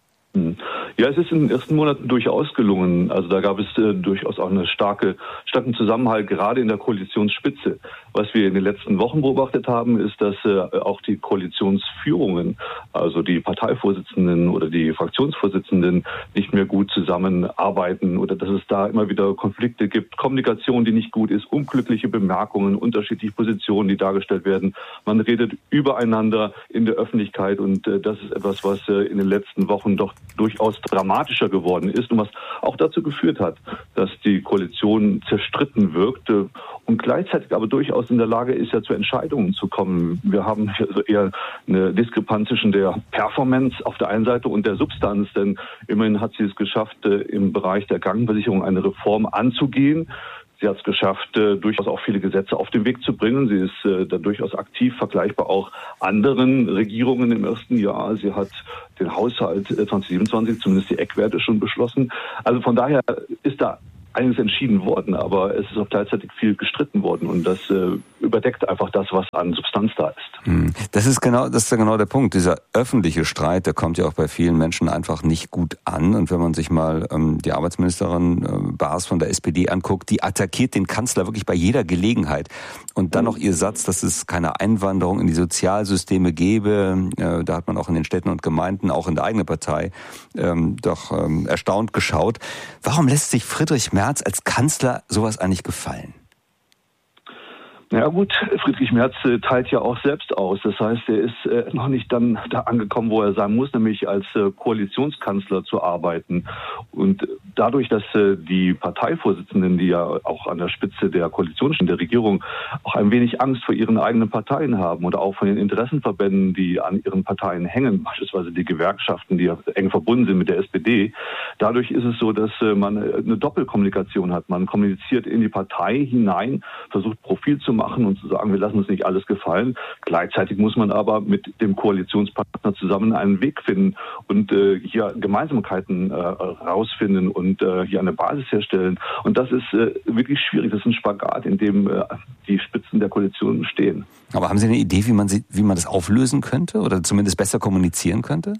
Ja, es ist in den ersten Monaten durchaus gelungen. Also da gab es durchaus auch einen starken Zusammenhalt, gerade in der Koalitionsspitze. Was wir in den letzten Wochen beobachtet haben, ist, dass auch die Koalitionsführungen, also die Parteivorsitzenden oder die Fraktionsvorsitzenden, nicht mehr gut zusammenarbeiten oder dass es da immer wieder Konflikte gibt, Kommunikation, die nicht gut ist, unglückliche Bemerkungen, unterschiedliche Positionen, die dargestellt werden. Man redet übereinander in der Öffentlichkeit und das ist etwas, was in den letzten Wochen doch durchaus dramatischer geworden ist und was auch dazu geführt hat, dass die Koalition zerstritten wirkte und gleichzeitig aber durchaus in der Lage ist, ja zu Entscheidungen zu kommen. Wir haben also eher eine Diskrepanz zwischen der Performance auf der einen Seite und der Substanz, denn immerhin hat sie es geschafft, im Bereich der Krankenversicherung eine Reform anzugehen. Sie hat es geschafft, durchaus auch viele Gesetze auf den Weg zu bringen. Sie ist da durchaus aktiv, vergleichbar auch anderen Regierungen im ersten Jahr. Sie hat den Haushalt 2027, zumindest die Eckwerte, schon beschlossen. Also von daher ist da einiges entschieden worden, aber es ist auch gleichzeitig viel gestritten worden und das überdeckt einfach das, was an Substanz da ist. Das ist genau der Punkt. Dieser öffentliche Streit, der kommt ja auch bei vielen Menschen einfach nicht gut an. Und wenn man sich mal die Arbeitsministerin Baas von der SPD anguckt, die attackiert den Kanzler wirklich bei jeder Gelegenheit. Und dann noch ihr Satz, dass es keine Einwanderung in die Sozialsysteme gäbe. Da hat man auch in den Städten und Gemeinden, auch in der eigenen Partei, doch erstaunt geschaut. Warum lässt sich Friedrich Merz als Kanzler sowas eigentlich gefallen? Ja gut, Friedrich Merz teilt ja auch selbst aus. Das heißt, er ist noch nicht dann da angekommen, wo er sein muss, nämlich als Koalitionskanzler zu arbeiten. Und dadurch, dass die Parteivorsitzenden, die ja auch an der Spitze der Koalition stehen, der Regierung, auch ein wenig Angst vor ihren eigenen Parteien haben oder auch von den Interessenverbänden, die an ihren Parteien hängen, beispielsweise die Gewerkschaften, die ja eng verbunden sind mit der SPD. Dadurch ist es so, dass man eine Doppelkommunikation hat. Man kommuniziert in die Partei hinein, versucht Profil zu machen und zu sagen, wir lassen uns nicht alles gefallen. Gleichzeitig muss man aber mit dem Koalitionspartner zusammen einen Weg finden und hier Gemeinsamkeiten rausfinden und hier eine Basis herstellen. Und das ist wirklich schwierig. Das ist ein Spagat, in dem die Spitzen der Koalition stehen. Aber haben Sie eine Idee, wie man das auflösen könnte oder zumindest besser kommunizieren könnte?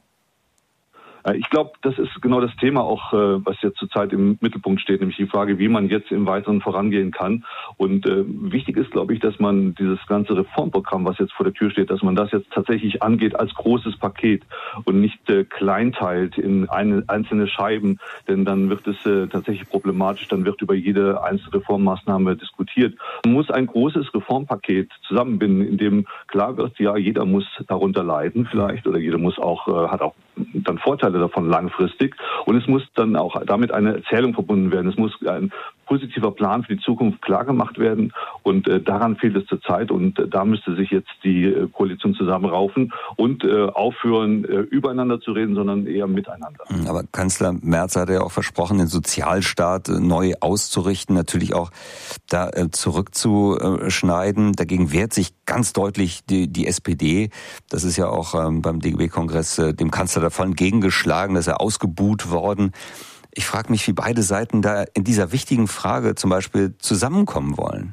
Ich glaube, das ist genau das Thema auch, was jetzt zurzeit im Mittelpunkt steht, nämlich die Frage, wie man jetzt im Weiteren vorangehen kann. Und wichtig ist, glaube ich, dass man dieses ganze Reformprogramm, was jetzt vor der Tür steht, dass man das jetzt tatsächlich angeht als großes Paket und nicht kleinteilt in einzelne Scheiben, denn dann wird es tatsächlich problematisch, dann wird über jede einzelne Reformmaßnahme diskutiert. Man muss ein großes Reformpaket zusammenbinden, in dem klar wird, ja, jeder muss darunter leiden vielleicht oder jeder muss auch, hat auch dann Vorteile davon langfristig und es muss dann auch damit eine Erzählung verbunden werden. Es muss ein positiver Plan für die Zukunft klar gemacht werden und daran fehlt es zurzeit und da müsste sich jetzt die Koalition zusammenraufen und aufhören, übereinander zu reden, sondern eher miteinander. Aber Kanzler Merz hat ja auch versprochen, den Sozialstaat neu auszurichten, natürlich auch da zurückzuschneiden. Dagegen wehrt sich ganz deutlich die SPD. Das ist ja auch beim DGB-Kongress dem Kanzler davon gegengeschlagen, dass er ausgebuht worden. Ich frage mich, wie beide Seiten da in dieser wichtigen Frage zum Beispiel zusammenkommen wollen.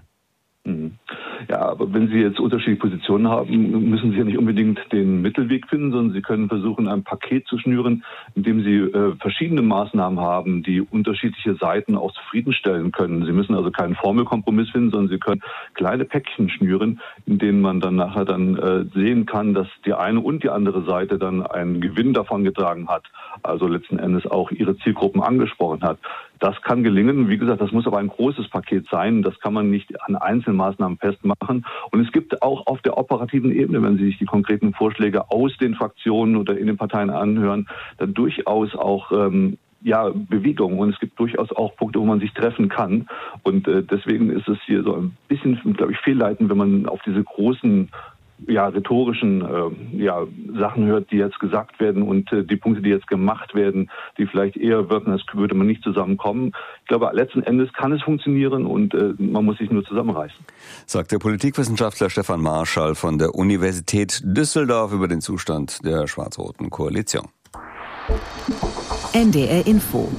Ja, aber wenn Sie jetzt unterschiedliche Positionen haben, müssen Sie ja nicht unbedingt den Mittelweg finden, sondern Sie können versuchen, ein Paket zu schnüren, in dem Sie verschiedene Maßnahmen haben, die unterschiedliche Seiten auch zufriedenstellen können. Sie müssen also keinen Formelkompromiss finden, sondern Sie können kleine Päckchen schnüren, in denen man dann nachher sehen kann, dass die eine und die andere Seite dann einen Gewinn davon getragen hat, also letzten Endes auch ihre Zielgruppen angesprochen hat. Das kann gelingen. Wie gesagt, das muss aber ein großes Paket sein. Das kann man nicht an einzelnen Maßnahmen festmachen. Und es gibt auch auf der operativen Ebene, wenn Sie sich die konkreten Vorschläge aus den Fraktionen oder in den Parteien anhören, dann durchaus auch Bewegung und es gibt durchaus auch Punkte, wo man sich treffen kann. Und deswegen ist es hier so ein bisschen, glaube ich, fehlleitend, wenn man auf diese großen rhetorischen Sachen hört, die jetzt gesagt werden und die Punkte, die jetzt gemacht werden, die vielleicht eher wirken, als würde man nicht zusammenkommen. Ich glaube, letzten Endes kann es funktionieren und man muss sich nur zusammenreißen. Sagt der Politikwissenschaftler Stefan Marschall von der Universität Düsseldorf über den Zustand der schwarz-roten Koalition. NDR Info.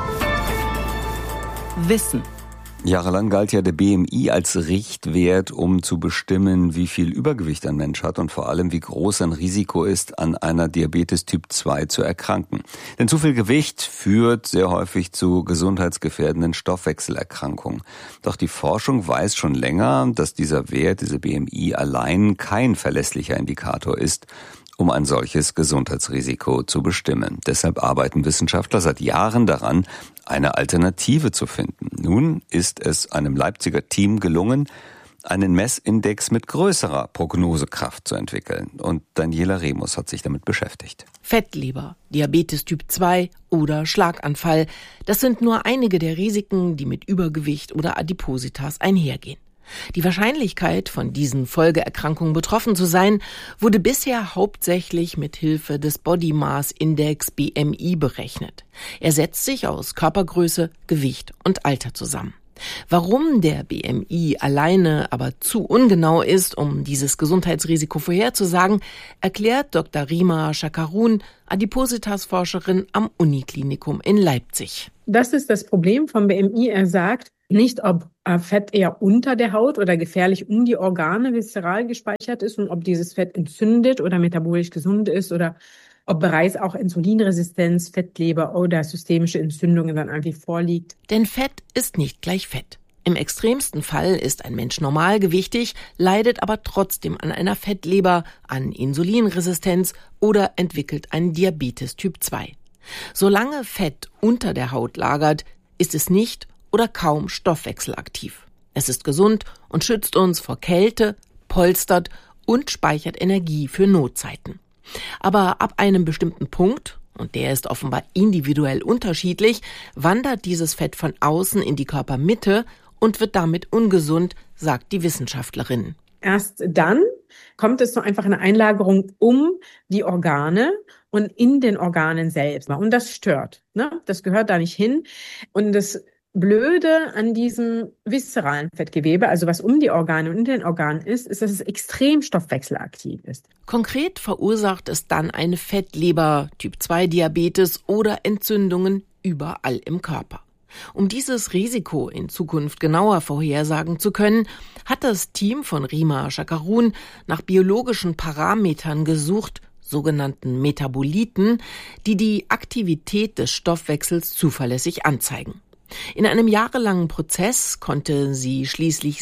Wissen. Jahrelang galt ja der BMI als Richtwert, um zu bestimmen, wie viel Übergewicht ein Mensch hat und vor allem, wie groß ein Risiko ist, an einer Diabetes Typ 2 zu erkranken. Denn zu viel Gewicht führt sehr häufig zu gesundheitsgefährdenden Stoffwechselerkrankungen. Doch die Forschung weiß schon länger, dass dieser Wert, diese BMI, allein kein verlässlicher Indikator ist, um ein solches Gesundheitsrisiko zu bestimmen. Deshalb arbeiten Wissenschaftler seit Jahren daran, eine Alternative zu finden. Nun ist es einem Leipziger Team gelungen, einen Messindex mit größerer Prognosekraft zu entwickeln. Und Daniela Remus hat sich damit beschäftigt. Fettleber, Diabetes Typ 2 oder Schlaganfall, das sind nur einige der Risiken, die mit Übergewicht oder Adipositas einhergehen. Die Wahrscheinlichkeit, von diesen Folgeerkrankungen betroffen zu sein, wurde bisher hauptsächlich mit Hilfe des Body Mass Index BMI berechnet. Er setzt sich aus Körpergröße, Gewicht und Alter zusammen. Warum der BMI alleine aber zu ungenau ist, um dieses Gesundheitsrisiko vorherzusagen, erklärt Dr. Rima Shakarun, Adipositas-Forscherin am Uniklinikum in Leipzig. Das ist das Problem vom BMI. Er sagt nicht, ob Fett eher unter der Haut oder gefährlich um die Organe viszeral gespeichert ist und ob dieses Fett entzündet oder metabolisch gesund ist oder ob bereits auch Insulinresistenz, Fettleber oder systemische Entzündungen dann eigentlich vorliegt. Denn Fett ist nicht gleich Fett. Im extremsten Fall ist ein Mensch normalgewichtig, leidet aber trotzdem an einer Fettleber, an Insulinresistenz oder entwickelt einen Diabetes Typ 2. Solange Fett unter der Haut lagert, ist es nicht oder kaum stoffwechselaktiv. Es ist gesund und schützt uns vor Kälte, polstert und speichert Energie für Notzeiten. Aber ab einem bestimmten Punkt, und der ist offenbar individuell unterschiedlich, wandert dieses Fett von außen in die Körpermitte und wird damit ungesund, sagt die Wissenschaftlerin. Erst dann kommt es zu einfach eine Einlagerung um die Organe und in den Organen selbst. Und das stört, ne? Das gehört da nicht hin. Und das Blöde an diesem viszeralen Fettgewebe, also was um die Organe und in den Organen ist, dass es extrem stoffwechselaktiv ist. Konkret verursacht es dann eine Fettleber, Typ-2-Diabetes oder Entzündungen überall im Körper. Um dieses Risiko in Zukunft genauer vorhersagen zu können, hat das Team von Rima Shakarun nach biologischen Parametern gesucht, sogenannten Metaboliten, die die Aktivität des Stoffwechsels zuverlässig anzeigen. In einem jahrelangen Prozess konnte sie schließlich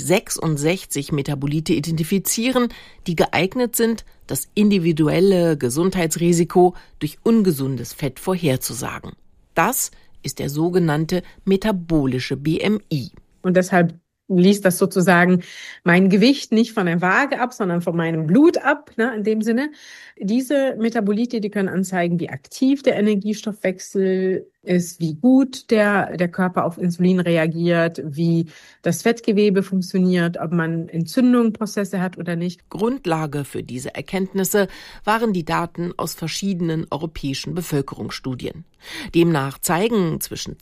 66 Metabolite identifizieren, die geeignet sind, das individuelle Gesundheitsrisiko durch ungesundes Fett vorherzusagen. Das ist der sogenannte metabolische BMI. Und deshalb liest das sozusagen mein Gewicht nicht von der Waage ab, sondern von meinem Blut ab, ne, in dem Sinne. Diese Metabolite, die können anzeigen, wie aktiv der Energiestoffwechsel ist, wie gut der Körper auf Insulin reagiert, wie das Fettgewebe funktioniert, ob man Entzündungsprozesse hat oder nicht. Grundlage für diese Erkenntnisse waren die Daten aus verschiedenen europäischen Bevölkerungsstudien. Demnach zeigen zwischen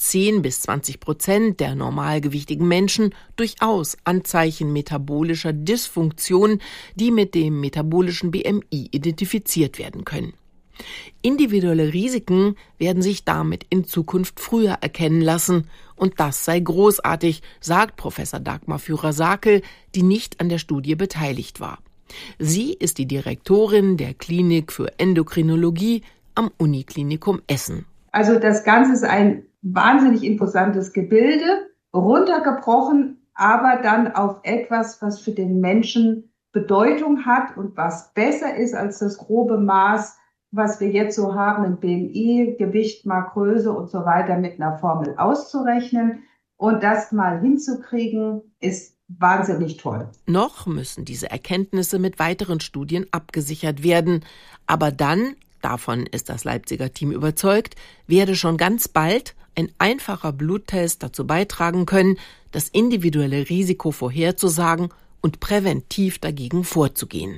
10-20% der normalgewichtigen Menschen durchaus Anzeichen metabolischer Dysfunktion, die mit dem metabolischen BMI identifiziert werden können. Individuelle Risiken werden sich damit in Zukunft früher erkennen lassen und das sei großartig, sagt Professor Dagmar Führer-Sakel, die nicht an der Studie beteiligt war. Sie ist die Direktorin der Klinik für Endokrinologie am Uniklinikum Essen. Also das Ganze ist ein wahnsinnig imposantes Gebilde, runtergebrochen, aber dann auf etwas, was für den Menschen Bedeutung hat und was besser ist als das grobe Maß, was wir jetzt so haben im BMI, Gewicht mal Größe und so weiter mit einer Formel auszurechnen. Und das mal hinzukriegen, ist wahnsinnig toll. Noch müssen diese Erkenntnisse mit weiteren Studien abgesichert werden. Aber dann davon ist das Leipziger Team überzeugt, werde schon ganz bald ein einfacher Bluttest dazu beitragen können, das individuelle Risiko vorherzusagen und präventiv dagegen vorzugehen.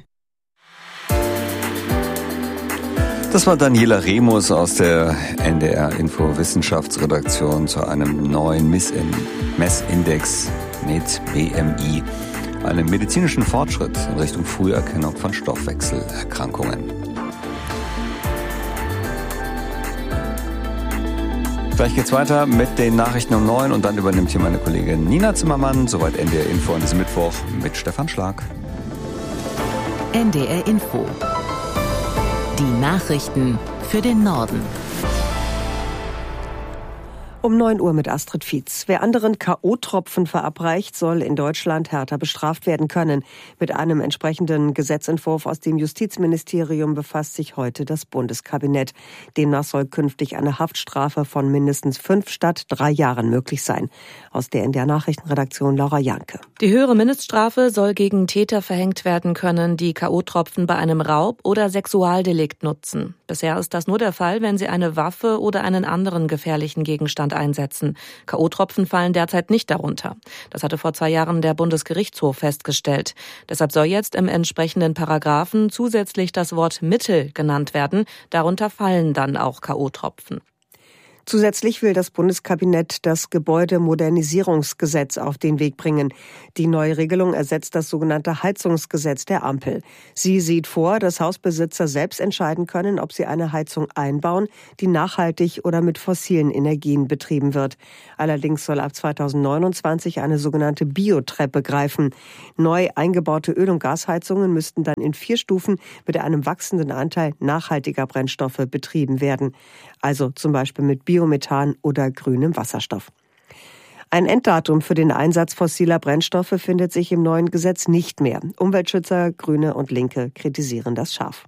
Das war Daniela Remus aus der NDR-Info Wissenschaftsredaktion zu einem neuen Messindex mit BMI, einem medizinischen Fortschritt in Richtung Früherkennung von Stoffwechselerkrankungen. Gleich geht's weiter mit den Nachrichten um 9 und dann übernimmt hier meine Kollegin Nina Zimmermann. Soweit NDR Info an diesem Mittwoch mit Stefan Schlag. NDR Info. Die Nachrichten für den Norden. Um 9 Uhr mit Astrid Fietz. Wer anderen K.O.-Tropfen verabreicht, soll in Deutschland härter bestraft werden können. Mit einem entsprechenden Gesetzentwurf aus dem Justizministerium befasst sich heute das Bundeskabinett. Demnach soll künftig eine Haftstrafe von mindestens 5 statt 3 Jahren möglich sein. Aus der NDR Nachrichtenredaktion Laura Janke. Die höhere Mindeststrafe soll gegen Täter verhängt werden können, die K.O.-Tropfen bei einem Raub oder Sexualdelikt nutzen. Bisher ist das nur der Fall, wenn sie eine Waffe oder einen anderen gefährlichen Gegenstand einsetzen. K.O.-Tropfen fallen derzeit nicht darunter. Das hatte vor 2 Jahren der Bundesgerichtshof festgestellt. Deshalb soll jetzt im entsprechenden Paragraphen zusätzlich das Wort Mittel genannt werden. Darunter fallen dann auch K.O.-Tropfen. Zusätzlich will das Bundeskabinett das Gebäudemodernisierungsgesetz auf den Weg bringen. Die neue Regelung ersetzt das sogenannte Heizungsgesetz der Ampel. Sie sieht vor, dass Hausbesitzer selbst entscheiden können, ob sie eine Heizung einbauen, die nachhaltig oder mit fossilen Energien betrieben wird. Allerdings soll ab 2029 eine sogenannte Biotreppe greifen. Neu eingebaute Öl- und Gasheizungen müssten dann in 4 Stufen mit einem wachsenden Anteil nachhaltiger Brennstoffe betrieben werden. Also zum Beispiel mit Biomethan oder grünem Wasserstoff. Ein Enddatum für den Einsatz fossiler Brennstoffe findet sich im neuen Gesetz nicht mehr. Umweltschützer, Grüne und Linke kritisieren das scharf.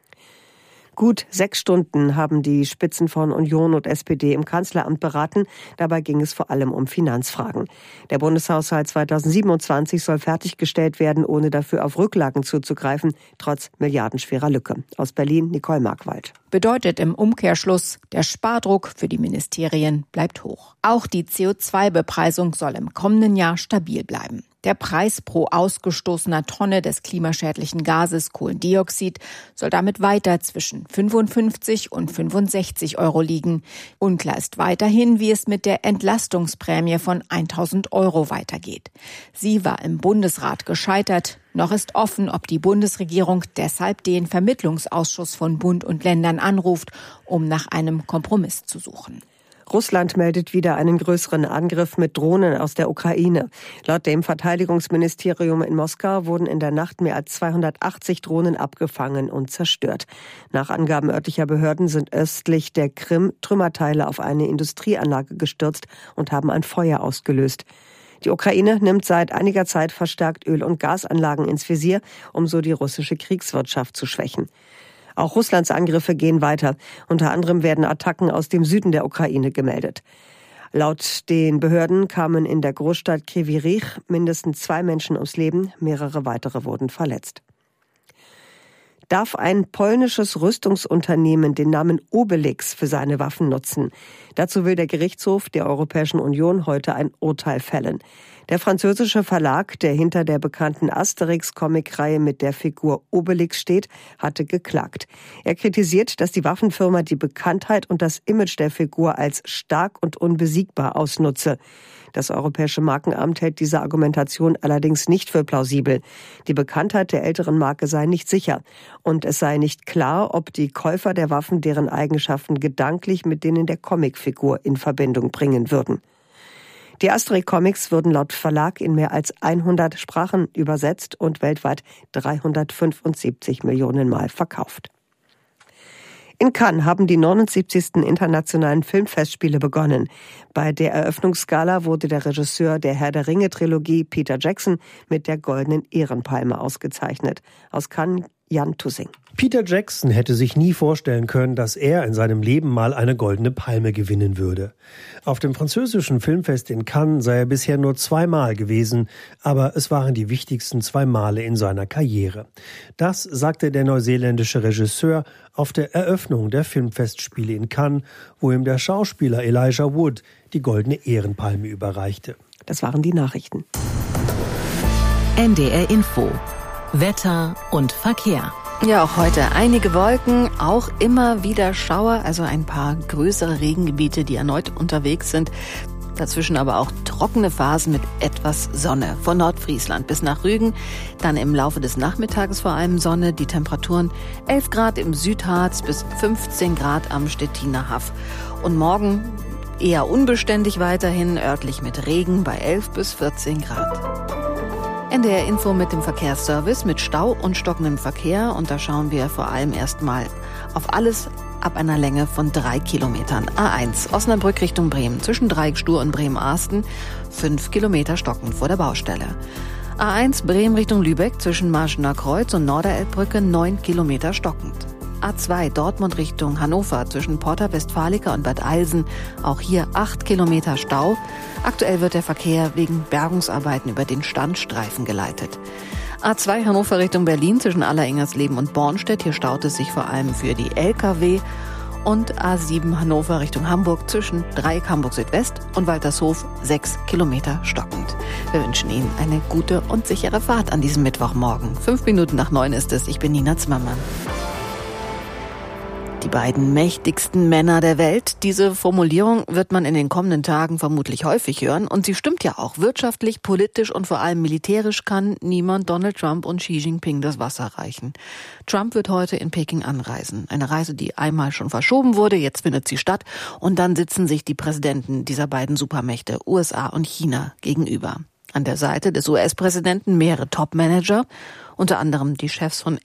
Gut 6 Stunden haben die Spitzen von Union und SPD im Kanzleramt beraten. Dabei ging es vor allem um Finanzfragen. Der Bundeshaushalt 2027 soll fertiggestellt werden, ohne dafür auf Rücklagen zuzugreifen, trotz milliardenschwerer Lücke. Aus Berlin, Nicole Markwald. Bedeutet im Umkehrschluss, der Spardruck für die Ministerien bleibt hoch. Auch die CO2-Bepreisung soll im kommenden Jahr stabil bleiben. Der Preis pro ausgestoßener Tonne des klimaschädlichen Gases Kohlendioxid soll damit weiter zwischen 55 und 65 Euro liegen. Unklar ist weiterhin, wie es mit der Entlastungsprämie von 1.000 Euro weitergeht. Sie war im Bundesrat gescheitert. Noch ist offen, ob die Bundesregierung deshalb den Vermittlungsausschuss von Bund und Ländern anruft, um nach einem Kompromiss zu suchen. Russland meldet wieder einen größeren Angriff mit Drohnen aus der Ukraine. Laut dem Verteidigungsministerium in Moskau wurden in der Nacht mehr als 280 Drohnen abgefangen und zerstört. Nach Angaben örtlicher Behörden sind östlich der Krim Trümmerteile auf eine Industrieanlage gestürzt und haben ein Feuer ausgelöst. Die Ukraine nimmt seit einiger Zeit verstärkt Öl- und Gasanlagen ins Visier, um so die russische Kriegswirtschaft zu schwächen. Auch Russlands Angriffe gehen weiter. Unter anderem werden Attacken aus dem Süden der Ukraine gemeldet. Laut den Behörden kamen in der Großstadt Kryvyi Rih mindestens 2 Menschen ums Leben, mehrere weitere wurden verletzt. Darf ein polnisches Rüstungsunternehmen den Namen Obelix für seine Waffen nutzen? Dazu will der Gerichtshof der Europäischen Union heute ein Urteil fällen. Der französische Verlag, der hinter der bekannten Asterix-Comic-Reihe mit der Figur Obelix steht, hatte geklagt. Er kritisiert, dass die Waffenfirma die Bekanntheit und das Image der Figur als stark und unbesiegbar ausnutze. Das Europäische Markenamt hält diese Argumentation allerdings nicht für plausibel. Die Bekanntheit der älteren Marke sei nicht sicher. Und es sei nicht klar, ob die Käufer der Waffen deren Eigenschaften gedanklich mit denen der Comicfigur in Verbindung bringen würden. Die Asterix-Comics würden laut Verlag in mehr als 100 Sprachen übersetzt und weltweit 375 Millionen Mal verkauft. In Cannes haben die 79. Internationalen Filmfestspiele begonnen. Bei der Eröffnungsgala wurde der Regisseur der Herr der Ringe-Trilogie, Peter Jackson, mit der Goldenen Ehrenpalme ausgezeichnet. Aus Cannes Jan Tussing. Peter Jackson hätte sich nie vorstellen können, dass er in seinem Leben mal eine goldene Palme gewinnen würde. Auf dem französischen Filmfest in Cannes sei er bisher nur 2-mal gewesen, aber es waren die wichtigsten 2 Male in seiner Karriere. Das sagte der neuseeländische Regisseur auf der Eröffnung der Filmfestspiele in Cannes, wo ihm der Schauspieler Elijah Wood die goldene Ehrenpalme überreichte. Das waren die Nachrichten. NDR Info. Wetter und Verkehr. Ja, auch heute einige Wolken, auch immer wieder Schauer, also ein paar größere Regengebiete, die erneut unterwegs sind. Dazwischen aber auch trockene Phasen mit etwas Sonne. Von Nordfriesland bis nach Rügen. Dann im Laufe des Nachmittages vor allem Sonne. Die Temperaturen 11 Grad im Südharz bis 15 Grad am Stettiner Haff. Und morgen eher unbeständig weiterhin, örtlich mit Regen bei 11 bis 14 Grad. NDR Info mit dem Verkehrsservice mit Stau und stockendem Verkehr. Und da schauen wir vor allem erstmal auf alles ab einer Länge von 3 Kilometern. A1 Osnabrück Richtung Bremen zwischen Dreieckstur und Bremen-Arsten 5 Kilometer stockend vor der Baustelle. A1 Bremen Richtung Lübeck zwischen Marschener Kreuz und Norderelbbrücke 9 Kilometer stockend. A2 Dortmund Richtung Hannover zwischen Porta Westfalica und Bad Eilsen. Auch hier 8 Kilometer Stau. Aktuell wird der Verkehr wegen Bergungsarbeiten über den Standstreifen geleitet. A2 Hannover Richtung Berlin zwischen Alleringers-Leben und Bornstedt. Hier staut es sich vor allem für die Lkw. Und A7 Hannover Richtung Hamburg zwischen Dreieck Hamburg Südwest und Waltershof 6 Kilometer stockend. Wir wünschen Ihnen eine gute und sichere Fahrt an diesem Mittwochmorgen. 5 Minuten nach 9 ist es. Ich bin Nina Zimmermann. Die beiden mächtigsten Männer der Welt. Diese Formulierung wird man in den kommenden Tagen vermutlich häufig hören. Und sie stimmt ja auch. Wirtschaftlich, politisch und vor allem militärisch kann niemand Donald Trump und Xi Jinping das Wasser reichen. Trump wird heute in Peking anreisen. Eine Reise, die einmal schon verschoben wurde. Jetzt findet sie statt. Und dann sitzen sich die Präsidenten dieser beiden Supermächte, USA und China, gegenüber. An der Seite des US-Präsidenten mehrere Top-Manager, unter anderem die Chefs von